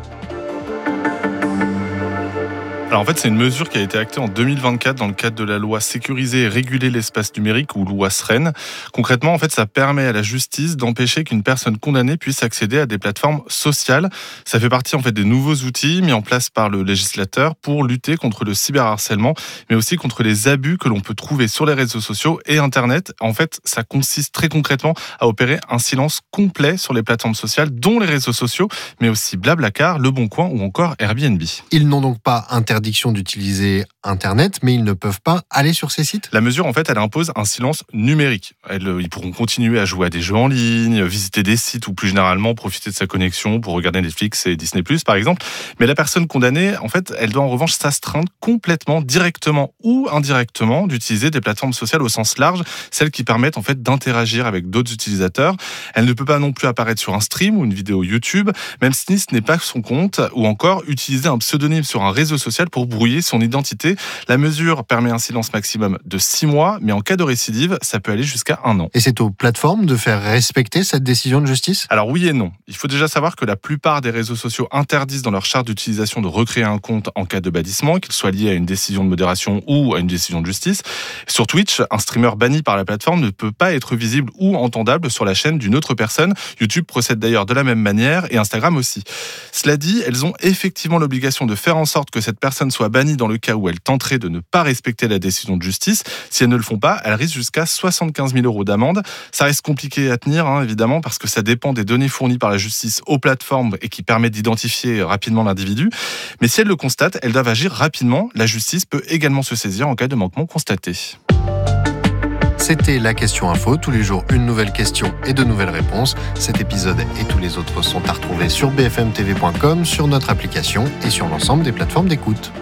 Alors en fait, c'est une mesure qui a été actée en 2024 dans le cadre de la loi Sécuriser et réguler l'espace numérique ou loi SREN. Concrètement, en fait, ça permet à la justice d'empêcher qu'une personne condamnée puisse accéder à des plateformes sociales. Ça fait partie en fait des nouveaux outils mis en place par le législateur pour lutter contre le cyberharcèlement, mais aussi contre les abus que l'on peut trouver sur les réseaux sociaux et Internet. En fait, ça consiste très concrètement à opérer un silence complet sur les plateformes sociales, dont les réseaux sociaux, mais aussi Blablacar, Le Bon Coin ou encore Airbnb. Ils n'ont donc pas interdiction d'utiliser Internet, mais ils ne peuvent pas aller sur ces sites. La mesure, en fait, elle impose un silence numérique. Ils pourront continuer à jouer à des jeux en ligne, visiter des sites ou plus généralement profiter de sa connexion pour regarder Netflix et Disney+, par exemple. Mais la personne condamnée, en fait, elle doit en revanche s'astreindre complètement, directement ou indirectement, d'utiliser des plateformes sociales au sens large, celles qui permettent en fait d'interagir avec d'autres utilisateurs. Elle ne peut pas non plus apparaître sur un stream ou une vidéo YouTube, même si ce n'est pas son compte, ou encore utiliser un pseudonyme sur un réseau social pour brouiller son identité. La mesure permet un silence maximum de 6 mois, mais en cas de récidive, ça peut aller jusqu'à 1 an. Et c'est aux plateformes de faire respecter cette décision de justice ? Alors oui et non. Il faut déjà savoir que la plupart des réseaux sociaux interdisent dans leur charte d'utilisation de recréer un compte en cas de bannissement, qu'il soit lié à une décision de modération ou à une décision de justice. Sur Twitch, un streamer banni par la plateforme ne peut pas être visible ou entendable sur la chaîne d'une autre personne. YouTube procède d'ailleurs de la même manière et Instagram aussi. Cela dit, elles ont effectivement l'obligation de faire en sorte que cette personne soit bannie dans le cas où elles tenteraient de ne pas respecter la décision de justice. Si elles ne le font pas, elles risquent jusqu'à 75 000 € d'amende. Ça reste compliqué à tenir, évidemment, parce que ça dépend des données fournies par la justice aux plateformes et qui permettent d'identifier rapidement l'individu. Mais si elles le constatent, elles doivent agir rapidement. La justice peut également se saisir en cas de manquement constaté. C'était la question info. Tous les jours, une nouvelle question et de nouvelles réponses. Cet épisode et tous les autres sont à retrouver sur bfmtv.com, sur notre application et sur l'ensemble des plateformes d'écoute.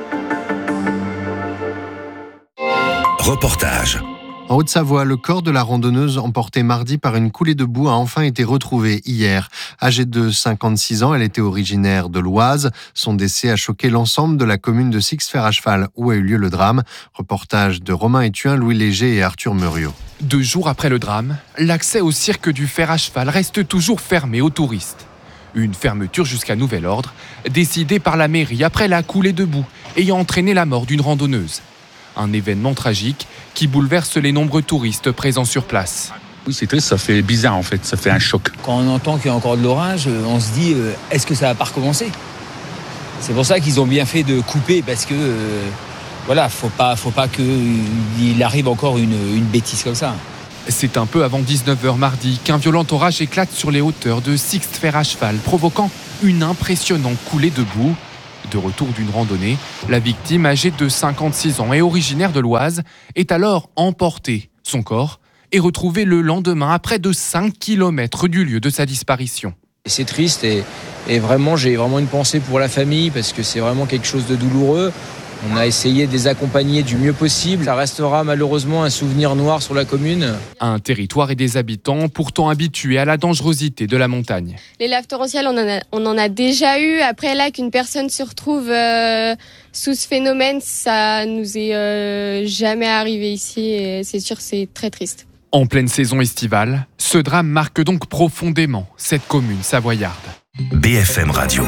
Reportage. En Haute-Savoie, le corps de la randonneuse emporté mardi par une coulée de boue a enfin été retrouvé hier. Âgée de 56 ans, elle était originaire de l'Oise. Son décès a choqué l'ensemble de la commune de Six-Fer à Cheval, où a eu lieu le drame. Reportage de Romain Étuin, Louis Léger et Arthur Muriot. 2 jours après le drame, l'accès au cirque du Fer à Cheval reste toujours fermé aux touristes. Une fermeture jusqu'à nouvel ordre, décidée par la mairie après la coulée de boue ayant entraîné la mort d'une randonneuse. Un événement tragique qui bouleverse les nombreux touristes présents sur place. Oui, c'est triste, ça fait bizarre en fait, ça fait un choc. Quand on entend qu'il y a encore de l'orage, on se dit est-ce que ça va pas recommencer ? C'est pour ça qu'ils ont bien fait de couper parce que faut pas qu'il arrive encore une bêtise comme ça. C'est un peu avant 19h mardi qu'un violent orage éclate sur les hauteurs de Six-Fer à Cheval, provoquant une impressionnante coulée de boue. De retour d'une randonnée, la victime, âgée de 56 ans et originaire de l'Oise, est alors emportée. Son corps est retrouvé le lendemain à près de 5 km du lieu de sa disparition. C'est triste et vraiment, j'ai vraiment une pensée pour la famille parce que c'est vraiment quelque chose de douloureux. On a essayé de les accompagner du mieux possible. Ça restera malheureusement un souvenir noir sur la commune. Un territoire et des habitants pourtant habitués à la dangerosité de la montagne. Les laves torrentielles, on en a déjà eu. Après là, qu'une personne se retrouve sous ce phénomène, ça nous est jamais arrivé ici. Et c'est sûr, c'est très triste. En pleine saison estivale, ce drame marque donc profondément cette commune savoyarde. BFM Radio.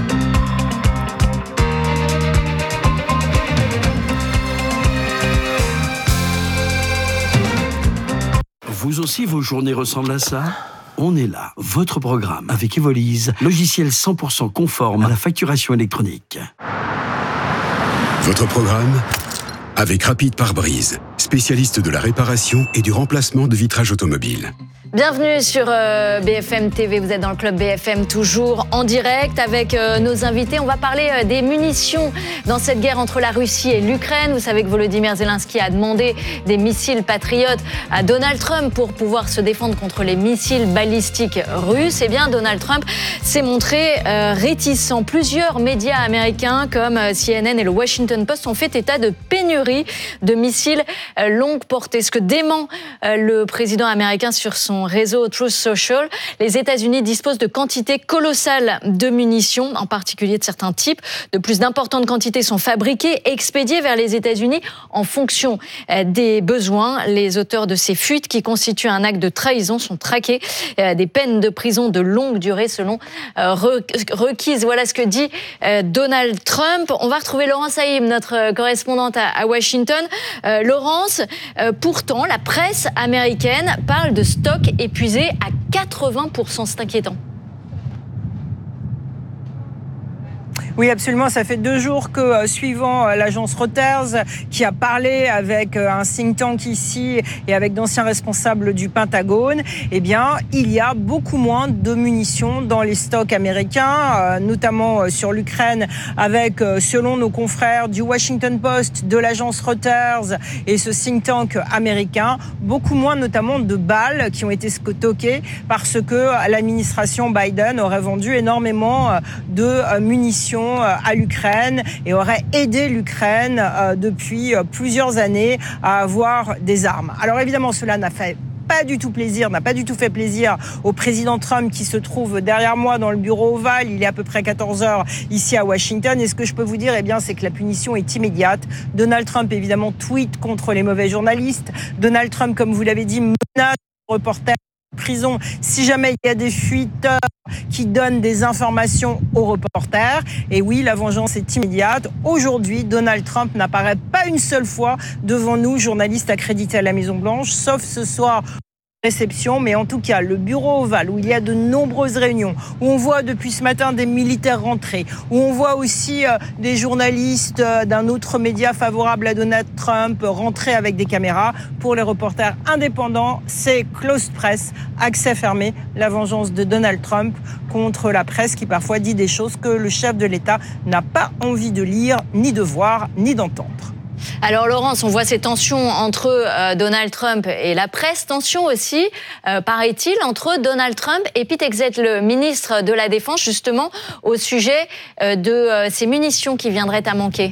Vous aussi, vos journées ressemblent à ça ? On est là, votre programme, avec Evolise, logiciel 100% conforme à la facturation électronique. Votre programme avec Rapid Pare-Brise, spécialiste de la réparation et du remplacement de vitrage automobile. Bienvenue sur BFM TV, vous êtes dans le club BFM toujours en direct avec nos invités. On va parler des munitions dans cette guerre entre la Russie et l'Ukraine. Vous savez que Volodymyr Zelensky a demandé des missiles patriotes à Donald Trump pour pouvoir se défendre contre les missiles balistiques russes. Eh bien, Donald Trump s'est montré réticent. Plusieurs médias américains comme CNN et le Washington Post ont fait état de pénurie de missiles longue portée. Ce que dément le président américain sur son son réseau Truth Social, les États-Unis disposent de quantités colossales de munitions, en particulier de certains types. De plus d'importantes quantités sont fabriquées et expédiées vers les États-Unis en fonction des besoins. Les auteurs de ces fuites, qui constituent un acte de trahison, sont traqués. Des peines de prison de longue durée selon requises. Voilà ce que dit Donald Trump. On va retrouver Laurence Haïm, notre correspondante à Washington. Laurence, pourtant, la presse américaine parle de stocks épuisés à 80%. C'est inquiétant. Oui, absolument. Ça fait 2 jours que, suivant l'agence Reuters, qui a parlé avec un think tank ici et avec d'anciens responsables du Pentagone, eh bien, il y a beaucoup moins de munitions dans les stocks américains, notamment sur l'Ukraine, avec, selon nos confrères du Washington Post, de l'agence Reuters et ce think tank américain, beaucoup moins notamment de balles qui ont été stockées parce que l'administration Biden aurait vendu énormément de munitions à l'Ukraine et aurait aidé l'Ukraine depuis plusieurs années à avoir des armes. Alors évidemment, cela n'a pas du tout fait plaisir au président Trump qui se trouve derrière moi dans le bureau ovale. Il est à peu près 14h ici à Washington. Et ce que je peux vous dire, c'est que la punition est immédiate. Donald Trump, évidemment, tweet contre les mauvais journalistes. Donald Trump, comme vous l'avez dit, menace les reporters prison si jamais il y a des fuiteurs qui donnent des informations aux reporters. Et oui, la vengeance est immédiate. Aujourd'hui, Donald Trump n'apparaît pas une seule fois devant nous, journalistes accrédités à la Maison-Blanche, sauf ce soir réception, mais en tout cas, le bureau ovale, où il y a de nombreuses réunions, où on voit depuis ce matin des militaires rentrer, où on voit aussi des journalistes d'un autre média favorable à Donald Trump rentrer avec des caméras. Pour les reporters indépendants, c'est closed press, accès fermé, la vengeance de Donald Trump contre la presse qui parfois dit des choses que le chef de l'État n'a pas envie de lire, ni de voir, ni d'entendre. Alors Laurence, on voit ces tensions entre Donald Trump et la presse, tensions aussi, paraît-il, entre Donald Trump et Pete Hegseth, le ministre de la Défense, justement, au sujet de ces munitions qui viendraient à manquer.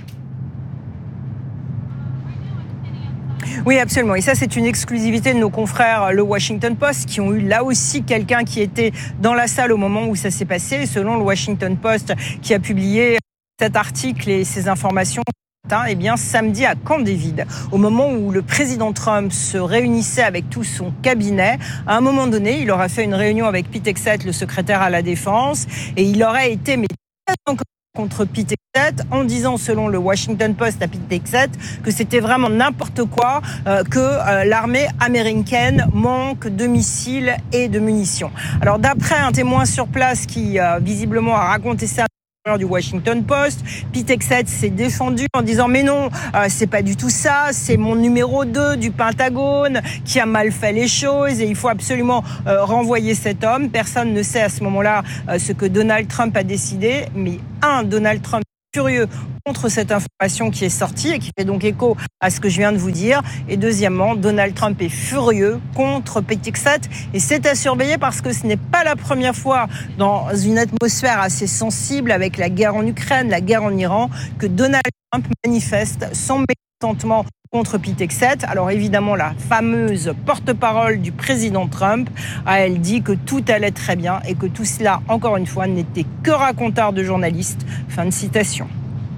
Oui, absolument. Et ça, c'est une exclusivité de nos confrères, le Washington Post, qui ont eu là aussi quelqu'un qui était dans la salle au moment où ça s'est passé. Selon le Washington Post, qui a publié cet article et ces informations, samedi à Camp David, au moment où le président Trump se réunissait avec tout son cabinet, à un moment donné, il aura fait une réunion avec Pete Hegseth, le secrétaire à la Défense, et il aurait été contre Pete Hegseth en disant, selon le Washington Post à Pete Hegseth, que c'était vraiment n'importe quoi, que l'armée américaine manque de missiles et de munitions. Alors d'après un témoin sur place qui visiblement a raconté ça du Washington Post, Pete Hegseth s'est défendu en disant mais non, c'est pas du tout ça, c'est mon numéro 2 du Pentagone qui a mal fait les choses et il faut absolument renvoyer cet homme. Personne ne sait à ce moment-là ce que Donald Trump a décidé, mais Donald Trump furieux contre cette information qui est sortie et qui fait donc écho à ce que je viens de vous dire. Et deuxièmement, Donald Trump est furieux contre Pete Hegseth et c'est à surveiller parce que ce n'est pas la première fois dans une atmosphère assez sensible avec la guerre en Ukraine, la guerre en Iran, que Donald Trump manifeste son mécontentement contre Pete Hegseth. Alors évidemment, la fameuse porte-parole du président Trump, elle dit que tout allait très bien et que tout cela, encore une fois, n'était que racontard de journalistes. Fin de citation.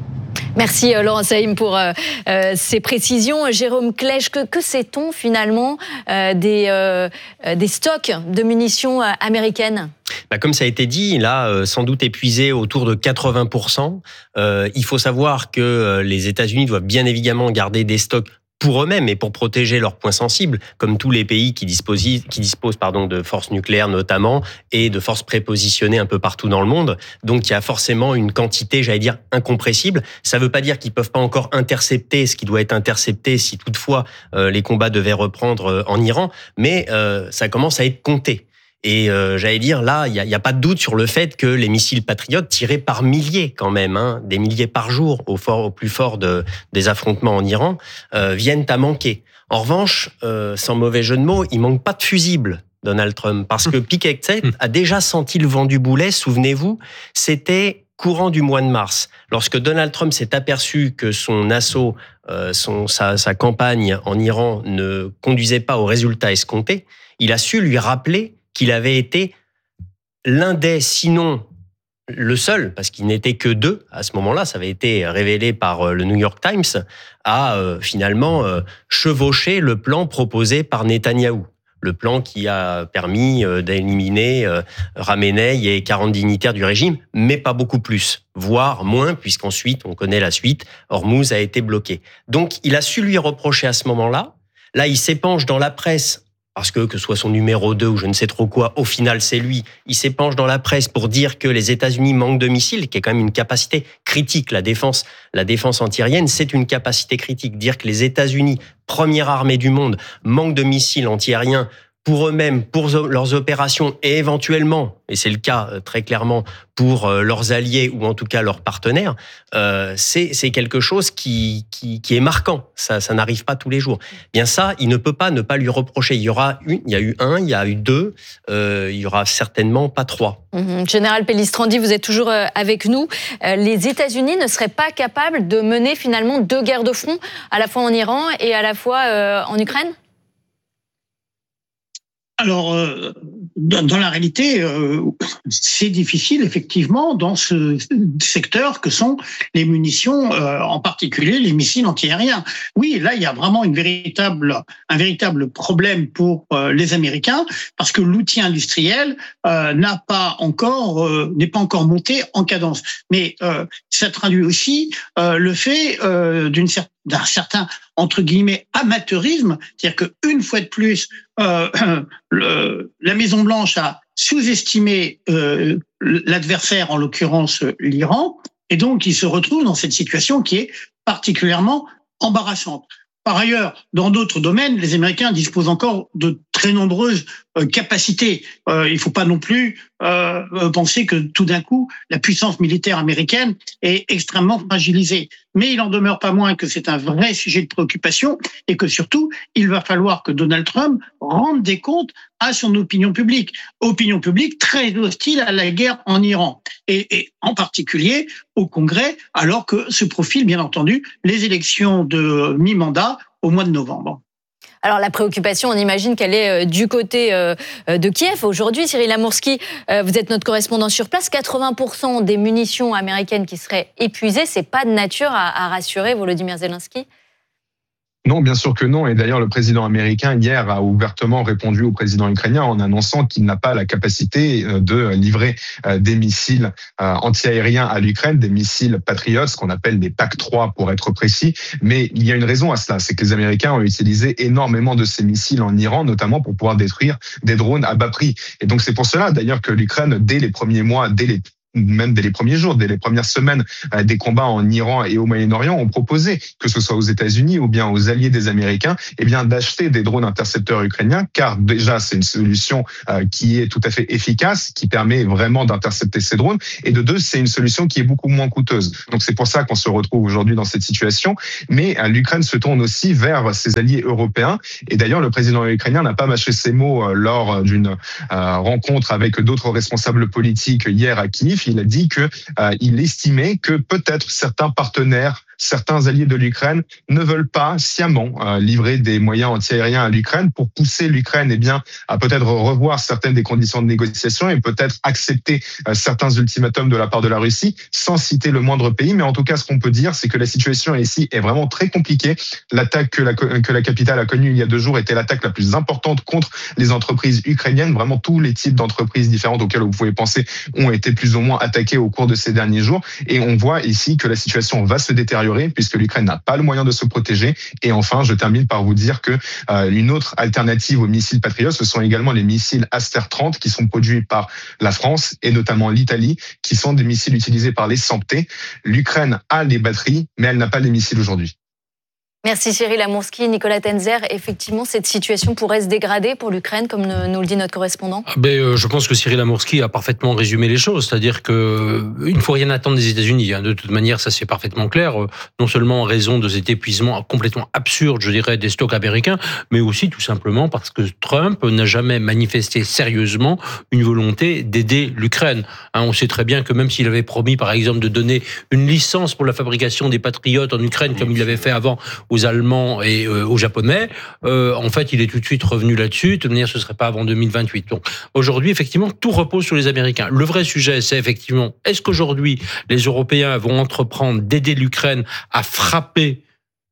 Merci Laurence Haïm pour ces précisions. Jérôme Klech, que sait-on finalement des stocks de munitions américaines ? Comme ça a été dit, là, sans doute épuisé autour de 80%. Il faut savoir que les États-Unis doivent bien évidemment garder des stocks pour eux-mêmes et pour protéger leurs points sensibles, comme tous les pays qui disposent de forces nucléaires notamment et de forces prépositionnées un peu partout dans le monde. Donc il y a forcément une quantité, j'allais dire, incompressible. Ça ne veut pas dire qu'ils ne peuvent pas encore intercepter ce qui doit être intercepté si toutefois les combats devaient reprendre en Iran, mais ça commence à être compté. Et j'allais dire, là, il y a pas de doute sur le fait que les missiles Patriot, tirés par milliers quand même, des milliers par jour au plus fort des affrontements en Iran, viennent à manquer. En revanche, sans mauvais jeu de mots, il manque pas de fusibles, Donald Trump, parce que Pete Hegseth a déjà senti le vent du boulet, souvenez-vous, c'était courant du mois de mars, lorsque Donald Trump s'est aperçu que son assaut, sa campagne en Iran ne conduisait pas aux résultats escomptés, il a su lui rappeler qu'il avait été l'un des, sinon le seul, parce qu'il n'était que 2 à ce moment-là, ça avait été révélé par le New York Times, à finalement chevaucher le plan proposé par Netanyahou. Le plan qui a permis d'éliminer Khamenei et 40 dignitaires du régime, mais pas beaucoup plus, voire moins, puisqu'ensuite, on connaît la suite, Hormuz a été bloqué. Donc, il a su lui reprocher à ce moment-là. Là, il s'épanche dans la presse, parce que soit son numéro 2 ou je ne sais trop quoi, au final, c'est lui. Il s'épanche dans la presse pour dire que les États-Unis manquent de missiles, qui est quand même une capacité critique. La défense antiaérienne, c'est une capacité critique. Dire que les États-Unis, première armée du monde, manquent de missiles antiaériens pour eux-mêmes, pour leurs opérations et éventuellement, et c'est le cas très clairement, pour leurs alliés ou en tout cas leurs partenaires, c'est quelque chose qui est marquant. Ça n'arrive pas tous les jours. Bien ça, il ne peut pas ne pas lui reprocher. Il y a eu 1, il y a eu 2, il y aura certainement pas 3. Général Pellistrandi, vous êtes toujours avec nous. Les États-Unis ne seraient pas capables de mener finalement 2 guerres de front, à la fois en Iran et à la fois en Ukraine ? Alors, dans la réalité, c'est difficile, effectivement, dans ce secteur que sont les munitions, en particulier les missiles antiaériens. Oui, là, il y a vraiment un véritable problème pour les Américains, parce que l'outil industriel n'est pas encore monté en cadence. Mais ça traduit aussi le fait d'un certain, entre guillemets, amateurisme, c'est-à-dire qu'une fois de plus, la Maison-Blanche a sous-estimé l'adversaire, en l'occurrence l'Iran, et donc il se retrouve dans cette situation qui est particulièrement embarrassante. Par ailleurs, dans d'autres domaines, les Américains disposent encore de très nombreuses capacités. Il ne faut pas non plus penser que tout d'un coup, la puissance militaire américaine est extrêmement fragilisée. Mais il en demeure pas moins que c'est un vrai sujet de préoccupation et que surtout, il va falloir que Donald Trump rende des comptes à son opinion publique. Opinion publique très hostile à la guerre en Iran. Et en particulier au Congrès, alors que se profilent, bien entendu, les élections de mi-mandat au mois de novembre. Alors la préoccupation, on imagine qu'elle est du côté de Kiev. Aujourd'hui, Cyril Amourski, vous êtes notre correspondant sur place. 80% des munitions américaines qui seraient épuisées, c'est pas de nature à rassurer Volodymyr Zelensky ? Non, bien sûr que non. Et d'ailleurs, le président américain, hier, a ouvertement répondu au président ukrainien en annonçant qu'il n'a pas la capacité de livrer des missiles antiaériens à l'Ukraine, des missiles Patriot, ce qu'on appelle des PAC-3 pour être précis. Mais il y a une raison à cela, c'est que les Américains ont utilisé énormément de ces missiles en Iran, notamment pour pouvoir détruire des drones à bas prix. Et donc c'est pour cela, d'ailleurs, que l'Ukraine, dès les premiers mois, même dès les premiers jours, dès les premières semaines des combats en Iran et au Moyen-Orient, ont proposé, que ce soit aux États-Unis ou bien aux alliés des Américains, d'acheter des drones intercepteurs ukrainiens, car déjà c'est une solution qui est tout à fait efficace, qui permet vraiment d'intercepter ces drones, et de 2, c'est une solution qui est beaucoup moins coûteuse. Donc c'est pour ça qu'on se retrouve aujourd'hui dans cette situation. Mais l'Ukraine se tourne aussi vers ses alliés européens, et d'ailleurs le président ukrainien n'a pas mâché ses mots lors d'une rencontre avec d'autres responsables politiques hier à Kiev. Il a dit qu'il estimait que peut-être certains partenaires, certains alliés de l'Ukraine ne veulent pas sciemment livrer des moyens antiaériens à l'Ukraine pour pousser l'Ukraine à peut-être revoir certaines des conditions de négociation et peut-être accepter certains ultimatums de la part de la Russie, sans citer le moindre pays. Mais en tout cas, ce qu'on peut dire, c'est que la situation ici est vraiment très compliquée. L'attaque que la capitale a connue il y a 2 jours était l'attaque la plus importante contre les entreprises ukrainiennes. Vraiment, tous les types d'entreprises différentes auxquelles vous pouvez penser ont été plus ou moins attaqués au cours de ces derniers jours. Et on voit ici que la situation va se détériorer puisque l'Ukraine n'a pas le moyen de se protéger. Et enfin, je termine par vous dire que une autre alternative aux missiles Patriot, ce sont également les missiles Aster 30 qui sont produits par la France et notamment l'Italie, qui sont des missiles utilisés par les SAMP-T. L'Ukraine a les batteries, mais elle n'a pas les missiles aujourd'hui. Merci Cyril Amourski, Nicolas Tenzer. Effectivement, cette situation pourrait se dégrader pour l'Ukraine, comme nous le dit notre correspondant. Je pense que Cyril Amourski a parfaitement résumé les choses. C'est-à-dire qu'il ne faut rien attendre des États-Unis. De toute manière, ça c'est parfaitement clair. Non seulement en raison de cet épuisement complètement absurde, je dirais, des stocks américains, mais aussi tout simplement parce que Trump n'a jamais manifesté sérieusement une volonté d'aider l'Ukraine. On sait très bien que même s'il avait promis, par exemple, de donner une licence pour la fabrication des Patriotes en Ukraine, comme il l'avait fait avant aux Allemands et aux Japonais, en fait, il est tout de suite revenu là-dessus. De toute manière, ce ne serait pas avant 2028. Donc, aujourd'hui, effectivement, tout repose sur les Américains. Le vrai sujet, c'est effectivement, est-ce qu'aujourd'hui, les Européens vont entreprendre d'aider l'Ukraine à frapper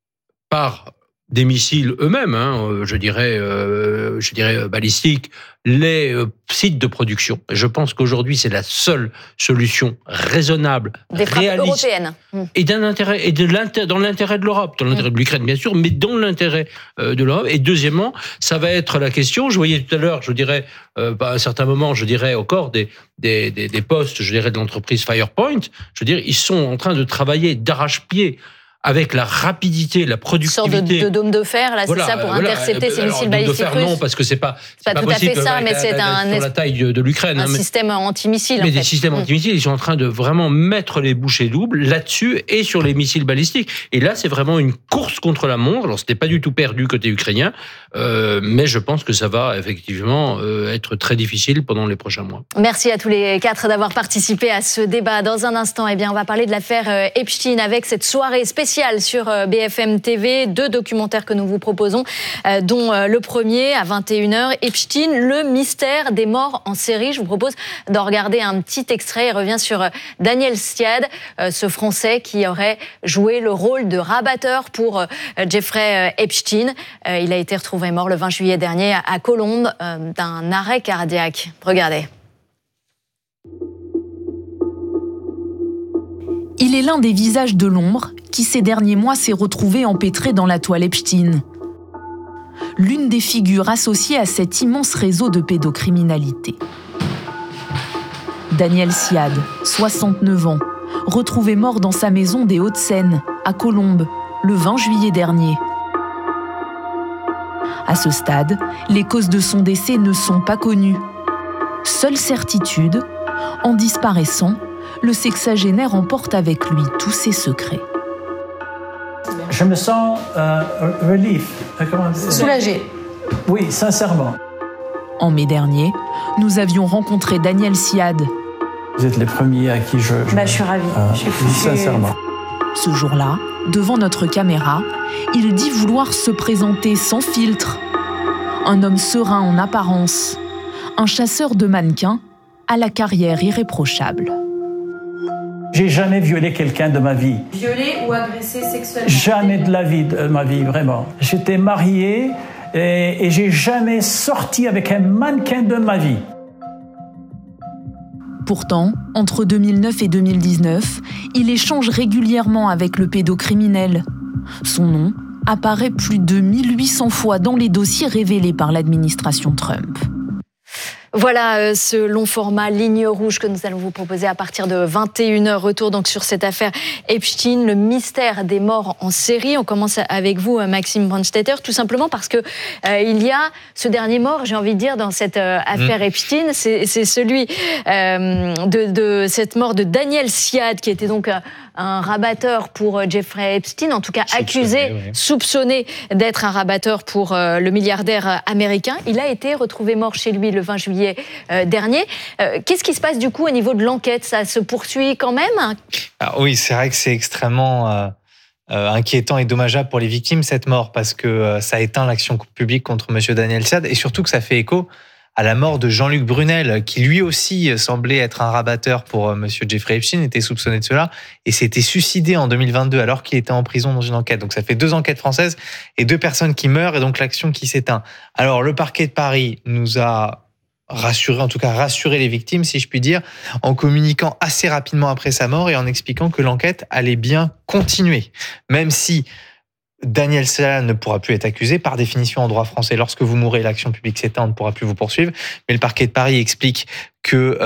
par des missiles eux-mêmes, je dirais balistiques, les sites de production. Je pense qu'aujourd'hui, c'est la seule solution raisonnable, des frappes européennes. Et dans l'intérêt de l'Europe, dans l'intérêt de l'Ukraine, bien sûr, mais dans l'intérêt de l'Europe. Et deuxièmement, ça va être la question, je voyais tout à l'heure, à un certain moment, encore des postes, de l'entreprise Firepoint. Ils sont en train de travailler d'arrache-pied avec la rapidité, la productivité. Une sorte de dôme de fer, là, c'est ça, pour intercepter ces missiles balistiques russes. Non, parce que c'est pas tout à fait ça, mais c'est sur la taille de l'Ukraine. Un système antimissile. Mais des systèmes antimissiles, ils sont en train de vraiment mettre les bouchées doubles là-dessus et sur les missiles balistiques. Et là, c'est vraiment une course contre la montre. Alors, c'était pas du tout perdu côté ukrainien, mais je pense que ça va effectivement être très difficile pendant les prochains mois. Merci à tous les quatre d'avoir participé à ce débat. Dans un instant, on va parler de l'affaire Epstein avec cette soirée spéciale sur BFM TV, 2 documentaires que nous vous proposons, dont le premier à 21h, Epstein, le mystère des morts en série. Je vous propose d'en regarder un petit extrait. Il revient sur Daniel Siad, ce Français qui aurait joué le rôle de rabatteur pour Jeffrey Epstein. Il a été retrouvé mort le 20 juillet dernier à Colombes d'un arrêt cardiaque. Regardez. Il est l'un des visages de l'ombre qui, ces derniers mois, s'est retrouvé empêtré dans la toile Epstein. L'une des figures associées à cet immense réseau de pédocriminalité. Daniel Siad, 69 ans, retrouvé mort dans sa maison des Hauts-de-Seine, à Colombes, le 20 juillet dernier. À ce stade, les causes de son décès ne sont pas connues. Seule certitude, en disparaissant, le sexagénaire emporte avec lui tous ses secrets. Je me sens soulagé. Oui, sincèrement. En mai dernier, nous avions rencontré Daniel Siad. Vous êtes les premiers à qui je suis ravie. Sincèrement. Ce jour-là, devant notre caméra, il dit vouloir se présenter sans filtre. Un homme serein en apparence. Un chasseur de mannequins à la carrière irréprochable. J'ai jamais violé quelqu'un de ma vie. Violé ou agressé sexuellement? Jamais de la vie, de ma vie, vraiment. J'étais marié et j'ai jamais sorti avec un mannequin de ma vie. Pourtant, entre 2009 et 2019, il échange régulièrement avec le pédocriminel. Son nom apparaît plus de 1800 fois dans les dossiers révélés par l'administration Trump. Voilà ce long format Ligne Rouge que nous allons vous proposer à partir de 21h. Retour donc sur cette affaire Epstein, le mystère des morts en série. On commence avec vous, Maxime Brandstetter, tout simplement parce que il y a ce dernier mort, j'ai envie de dire, dans cette affaire Epstein. C'est celui de cette mort de Daniel Siad, qui était donc un rabatteur pour Jeffrey Epstein, en tout cas soupçonné d'être un rabatteur pour le milliardaire américain. Il a été retrouvé mort chez lui le 20 juillet dernier. Qu'est-ce qui se passe du coup au niveau de l'enquête? Ça se poursuit quand même? Alors, oui, c'est vrai que c'est extrêmement inquiétant et dommageable pour les victimes, cette mort, parce que ça éteint l'action publique contre M. Daniel Siad, et surtout que ça fait écho à la mort de Jean-Luc Brunel, qui lui aussi semblait être un rabatteur pour M. Jeffrey Epstein, était soupçonné de cela, et s'était suicidé en 2022 alors qu'il était en prison dans une enquête. Donc ça fait 2 enquêtes françaises et 2 personnes qui meurent, et donc l'action qui s'éteint. Alors le parquet de Paris nous a rassuré les victimes, si je puis dire, en communiquant assez rapidement après sa mort et en expliquant que l'enquête allait bien continuer. Même si Daniel Siad ne pourra plus être accusé, par définition en droit français, lorsque vous mourrez, l'action publique s'éteint, on ne pourra plus vous poursuivre. Mais le parquet de Paris explique que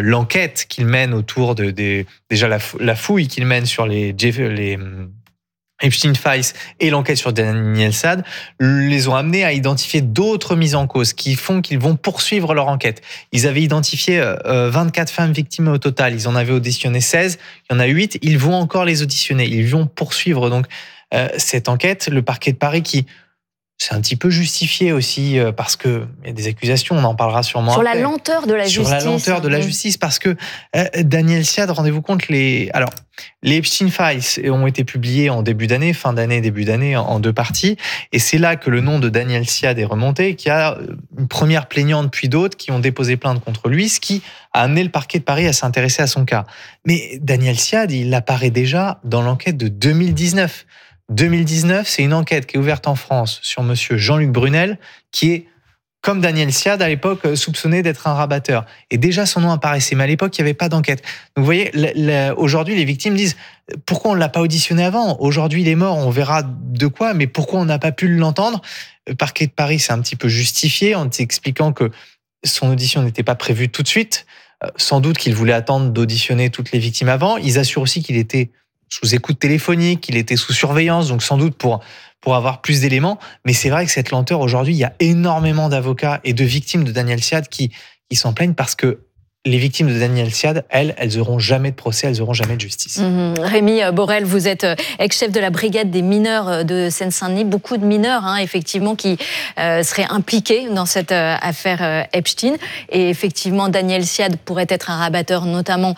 l'enquête qu'il mène autour déjà la fouille qu'il mène sur les Epstein Files et l'enquête sur Daniel Saad les ont amenés à identifier d'autres mises en cause qui font qu'ils vont poursuivre leur enquête. Ils avaient identifié 24 femmes victimes au total. Ils en avaient auditionné 16. Il y en a 8. Ils vont encore les auditionner. Ils vont poursuivre donc cette enquête. Le parquet de Paris qui c'est un petit peu justifié aussi parce que il y a des accusations, on en parlera sûrement sur après. La lenteur de la justice. Sur la lenteur de la justice parce que Daniel Siad, rendez-vous compte, les Epstein Files ont été publiés en début d'année, fin d'année, début d'année, en 2 parties. Et c'est là que le nom de Daniel Siad est remonté, qu'il y a une première plaignante puis d'autres qui ont déposé plainte contre lui, ce qui a amené le parquet de Paris à s'intéresser à son cas. Mais Daniel Siad, il apparaît déjà dans l'enquête de 2019. 2019, c'est une enquête qui est ouverte en France sur monsieur Jean-Luc Brunel, qui est, comme Daniel Siad à l'époque, soupçonné d'être un rabatteur. Et déjà, son nom apparaissait, mais à l'époque, il n'y avait pas d'enquête. Donc vous voyez, aujourd'hui, les victimes disent « Pourquoi on ne l'a pas auditionné avant ? Aujourd'hui, il est mort, on verra de quoi, mais pourquoi on n'a pas pu l'entendre ?» Le parquet de Paris s'est un petit peu justifié en expliquant que son audition n'était pas prévue tout de suite. Sans doute qu'il voulait attendre d'auditionner toutes les victimes avant. Ils assurent aussi qu'il était sous écoute téléphonique, qu'il était sous surveillance, donc sans doute pour avoir plus d'éléments. Mais c'est vrai que cette lenteur, aujourd'hui, il y a énormément d'avocats et de victimes de Daniel Siad qui s'en plaignent parce que les victimes de Daniel Siad, elles n'auront jamais de procès, elles n'auront jamais de justice. Rémi Borel, vous êtes ex-chef de la brigade des mineurs de Seine-Saint-Denis. Beaucoup de mineurs, effectivement, qui seraient impliqués dans cette affaire Epstein. Et effectivement, Daniel Siad pourrait être un rabatteur, notamment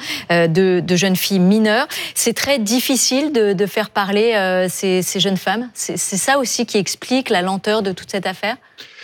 de jeunes filles mineures. C'est très difficile de faire parler ces jeunes femmes. C'est ça aussi qui explique la lenteur de toute cette affaire ?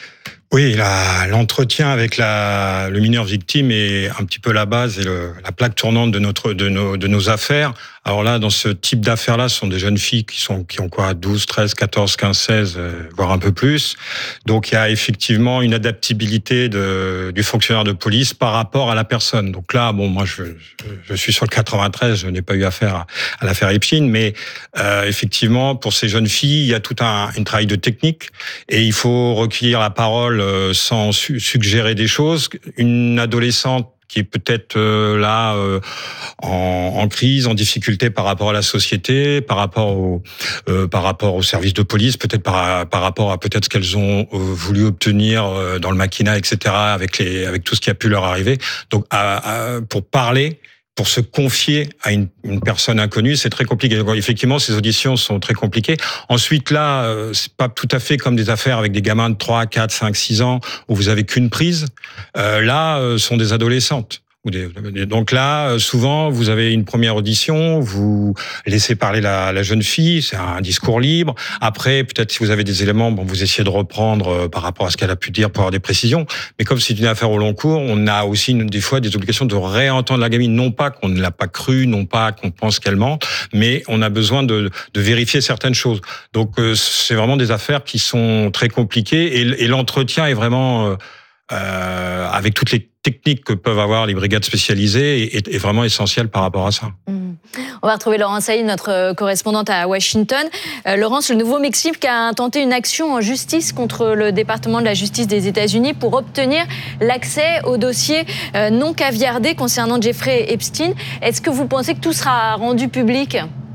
Oui, l'entretien avec le mineur victime est un petit peu la base et la plaque tournante de nos affaires. Alors là, dans ce type d'affaires-là, ce sont des jeunes filles qui ont quoi, 12, 13, 14, 15, 16, voire un peu plus. Donc il y a effectivement une adaptabilité du fonctionnaire de police par rapport à la personne. Donc là, bon, moi je suis sur le 93, je n'ai pas eu affaire à l'affaire Epstein, mais effectivement, pour ces jeunes filles, il y a tout un travail de technique et il faut recueillir la parole sans suggérer des choses. Une adolescente qui est peut-être en crise, en difficulté par rapport à la société, par rapport au service de police, peut-être par rapport à peut-être ce qu'elles ont voulu obtenir dans le maquinat, etc., avec tout ce qui a pu leur arriver. Donc, pour parler, pour se confier à une personne inconnue, c'est très compliqué. Donc, effectivement, ces auditions sont très compliquées. Ensuite, là, c'est pas tout à fait comme des affaires avec des gamins de 3, 4, 5, 6 ans où vous avez qu'une prise. Là, sont des adolescentes. Donc là, souvent, vous avez une première audition, vous laissez parler la jeune fille, c'est un discours libre. Après, peut-être si vous avez des éléments, vous essayez de reprendre par rapport à ce qu'elle a pu dire pour avoir des précisions. Mais comme c'est une affaire au long cours, on a aussi des fois des obligations de réentendre la gamine. Non pas qu'on ne l'a pas crue, non pas qu'on pense qu'elle ment, mais on a besoin de vérifier certaines choses. Donc c'est vraiment des affaires qui sont très compliquées et l'entretien est vraiment avec toutes les techniques que peuvent avoir les brigades spécialisées est vraiment essentiel par rapport à ça. On va retrouver Laurence Saïd, notre correspondante à Washington. Laurence, le Nouveau-Mexique a tenté une action en justice contre le département de la justice des États-Unis pour obtenir l'accès au dossier non caviardé concernant Jeffrey Epstein. Est-ce que vous pensez que tout sera rendu public ?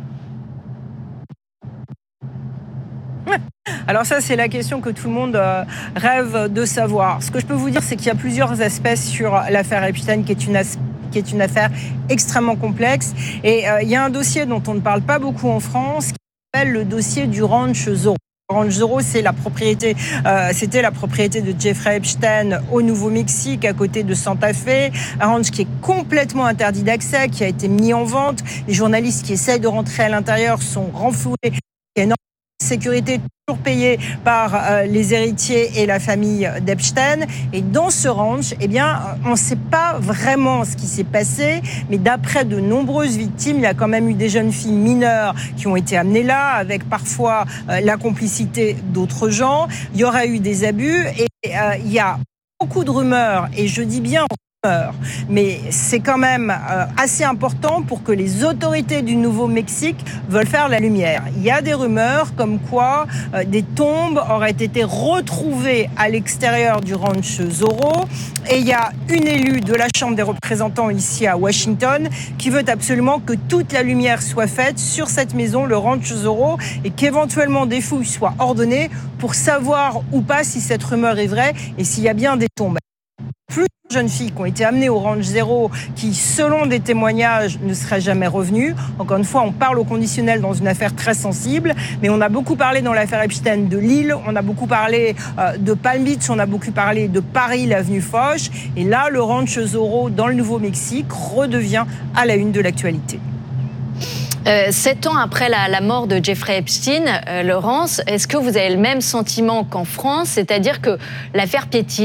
Alors ça, c'est la question que tout le monde rêve de savoir. Ce que je peux vous dire, c'est qu'il y a plusieurs aspects sur l'affaire Epstein qui est une affaire extrêmement complexe. Et il y a un dossier dont on ne parle pas beaucoup en France qui s'appelle le dossier du Ranch Zorro. Ranch Zorro, c'était la propriété de Jeffrey Epstein au Nouveau-Mexique, à côté de Santa Fe. Un ranch qui est complètement interdit d'accès, qui a été mis en vente. Les journalistes qui essayent de rentrer à l'intérieur sont renfloués. Il y a énormément de sécurité toujours payée par les héritiers et la famille d'Epstein. Et dans ce ranch, on ne sait pas vraiment ce qui s'est passé, mais d'après de nombreuses victimes, il y a quand même eu des jeunes filles mineures qui ont été amenées là, avec parfois la complicité d'autres gens. Il y aurait eu des abus et il y a beaucoup de rumeurs, et je dis bien mais c'est quand même assez important pour que les autorités du Nouveau-Mexique veulent faire la lumière. Il y a des rumeurs comme quoi des tombes auraient été retrouvées à l'extérieur du ranch Zorro, et il y a une élue de la Chambre des représentants ici à Washington qui veut absolument que toute la lumière soit faite sur cette maison, le ranch Zorro, et qu'éventuellement des fouilles soient ordonnées pour savoir ou pas si cette rumeur est vraie et s'il y a bien des tombes. Plus de jeunes filles qui ont été amenées au ranch Zero, qui, selon des témoignages, ne seraient jamais revenues. Encore une fois, on parle au conditionnel dans une affaire très sensible, mais on a beaucoup parlé dans l'affaire Epstein de Lille, on a beaucoup parlé de Palm Beach, on a beaucoup parlé de Paris, l'avenue Foch, et là, le ranch Zorro dans le Nouveau-Mexique redevient à la une de l'actualité. 7 ans après la mort de Jeffrey Epstein, Laurence, est-ce que vous avez le même sentiment qu'en France, c'est-à-dire que l'affaire piétine ?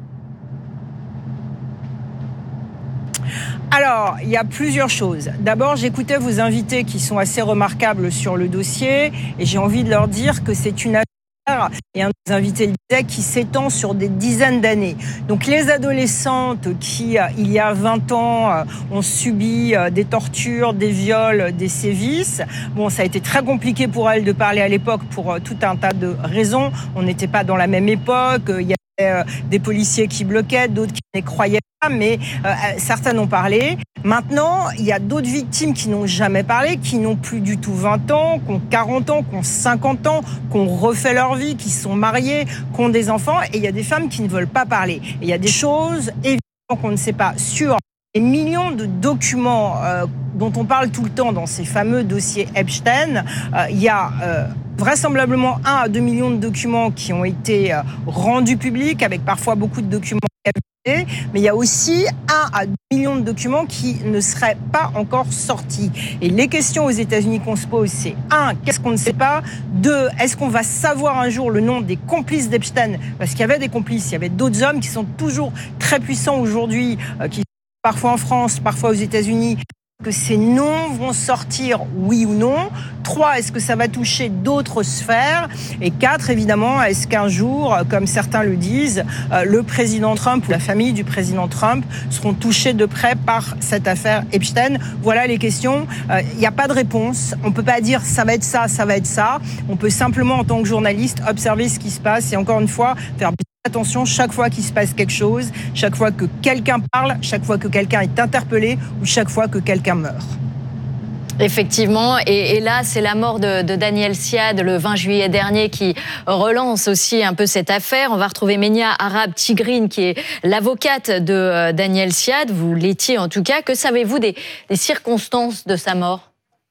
Alors, il y a plusieurs choses. D'abord, j'écoutais vos invités qui sont assez remarquables sur le dossier et j'ai envie de leur dire que c'est une affaire, et un des invités le disait, qui s'étend sur des dizaines d'années. Donc les adolescentes qui, il y a 20 ans, ont subi des tortures, des viols, des sévices, bon, ça a été très compliqué pour elles de parler à l'époque pour tout un tas de raisons. On n'était pas dans la même époque, il y avait des policiers qui bloquaient, d'autres qui ne croyaient pas, mais certaines ont parlé. Maintenant, il y a d'autres victimes qui n'ont jamais parlé, qui n'ont plus du tout 20 ans, qui ont 40 ans, qui ont 50 ans, qui ont refait leur vie, qui sont mariées, qui ont des enfants, et il y a des femmes qui ne veulent pas parler. Et il y a des choses, évidemment, qu'on ne sait pas sur les millions de documents dont on parle tout le temps dans ces fameux dossiers Epstein. Il y a vraisemblablement 1 à 2 millions de documents qui ont été rendus publics, avec parfois beaucoup de documents mais il y a aussi 1 à 2 millions de documents qui ne seraient pas encore sortis. Et les questions aux États-Unis qu'on se pose, c'est 1, qu'est-ce qu'on ne sait pas? 2, est-ce qu'on va savoir un jour le nom des complices d'Epstein? Parce qu'il y avait des complices, il y avait d'autres hommes qui sont toujours très puissants aujourd'hui, qui sont parfois en France, parfois aux États-Unis. Que ces noms vont sortir, oui ou non? 3, est-ce que ça va toucher d'autres sphères? Et 4, évidemment, est-ce qu'un jour, comme certains le disent, le président Trump ou la famille du président Trump seront touchés de près par cette affaire Epstein? Voilà les questions. Il n'y a pas de réponse. On ne peut pas dire ça va être ça, ça va être ça. On peut simplement, en tant que journaliste, observer ce qui se passe et encore une fois, faire attention chaque fois qu'il se passe quelque chose, chaque fois que quelqu'un parle, chaque fois que quelqu'un est interpellé ou chaque fois que quelqu'un meurt. Effectivement, et là, c'est la mort de Daniel Siad le 20 juillet dernier qui relance aussi un peu cette affaire. On va retrouver Menia Arab Tigrine, qui est l'avocate de Daniel Siad. Vous l'étiez en tout cas. Que savez-vous des circonstances de sa mort ?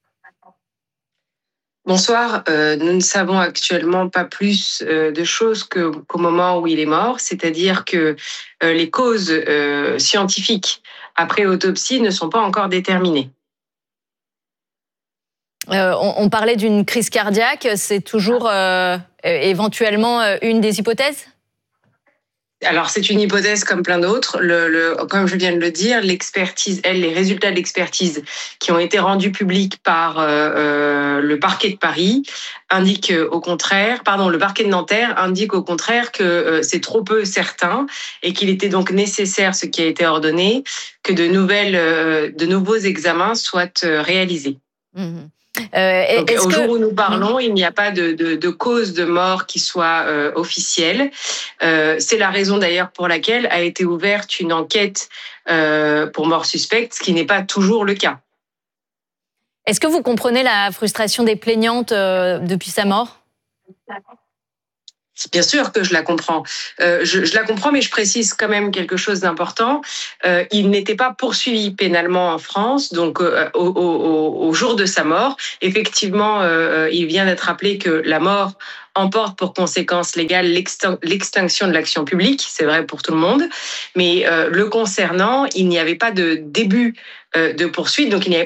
Bonsoir. Nous ne savons actuellement pas plus de choses qu'au moment où il est mort, c'est-à-dire que les causes scientifiques après autopsie ne sont pas encore déterminées. On parlait d'une crise cardiaque, c'est toujours éventuellement une des hypothèses ? Alors, c'est une hypothèse comme plein d'autres. Comme je viens de le dire, l'expertise, les résultats de l'expertise qui ont été rendus publics par le parquet de Paris indiquent au contraire, le parquet de Nanterre indique au contraire que c'est trop peu certain et qu'il était donc nécessaire, ce qui a été ordonné, que de nouveaux examens soient réalisés. Mmh. Donc, au jour où nous parlons, il n'y a pas de cause de mort qui soit officielle. C'est la raison d'ailleurs pour laquelle a été ouverte une enquête pour mort suspecte, ce qui n'est pas toujours le cas. Est-ce que vous comprenez la frustration des plaignantes depuis sa mort ? Bien sûr que je la comprends. Je la comprends, mais je précise quand même quelque chose d'important. Il n'était pas poursuivi pénalement en France, donc au jour de sa mort. Effectivement, il vient d'être rappelé que la mort emporte pour conséquence légale l'extinction de l'action publique. C'est vrai pour tout le monde. Mais le concernant, il n'y avait pas de début de poursuite, donc il n'y avait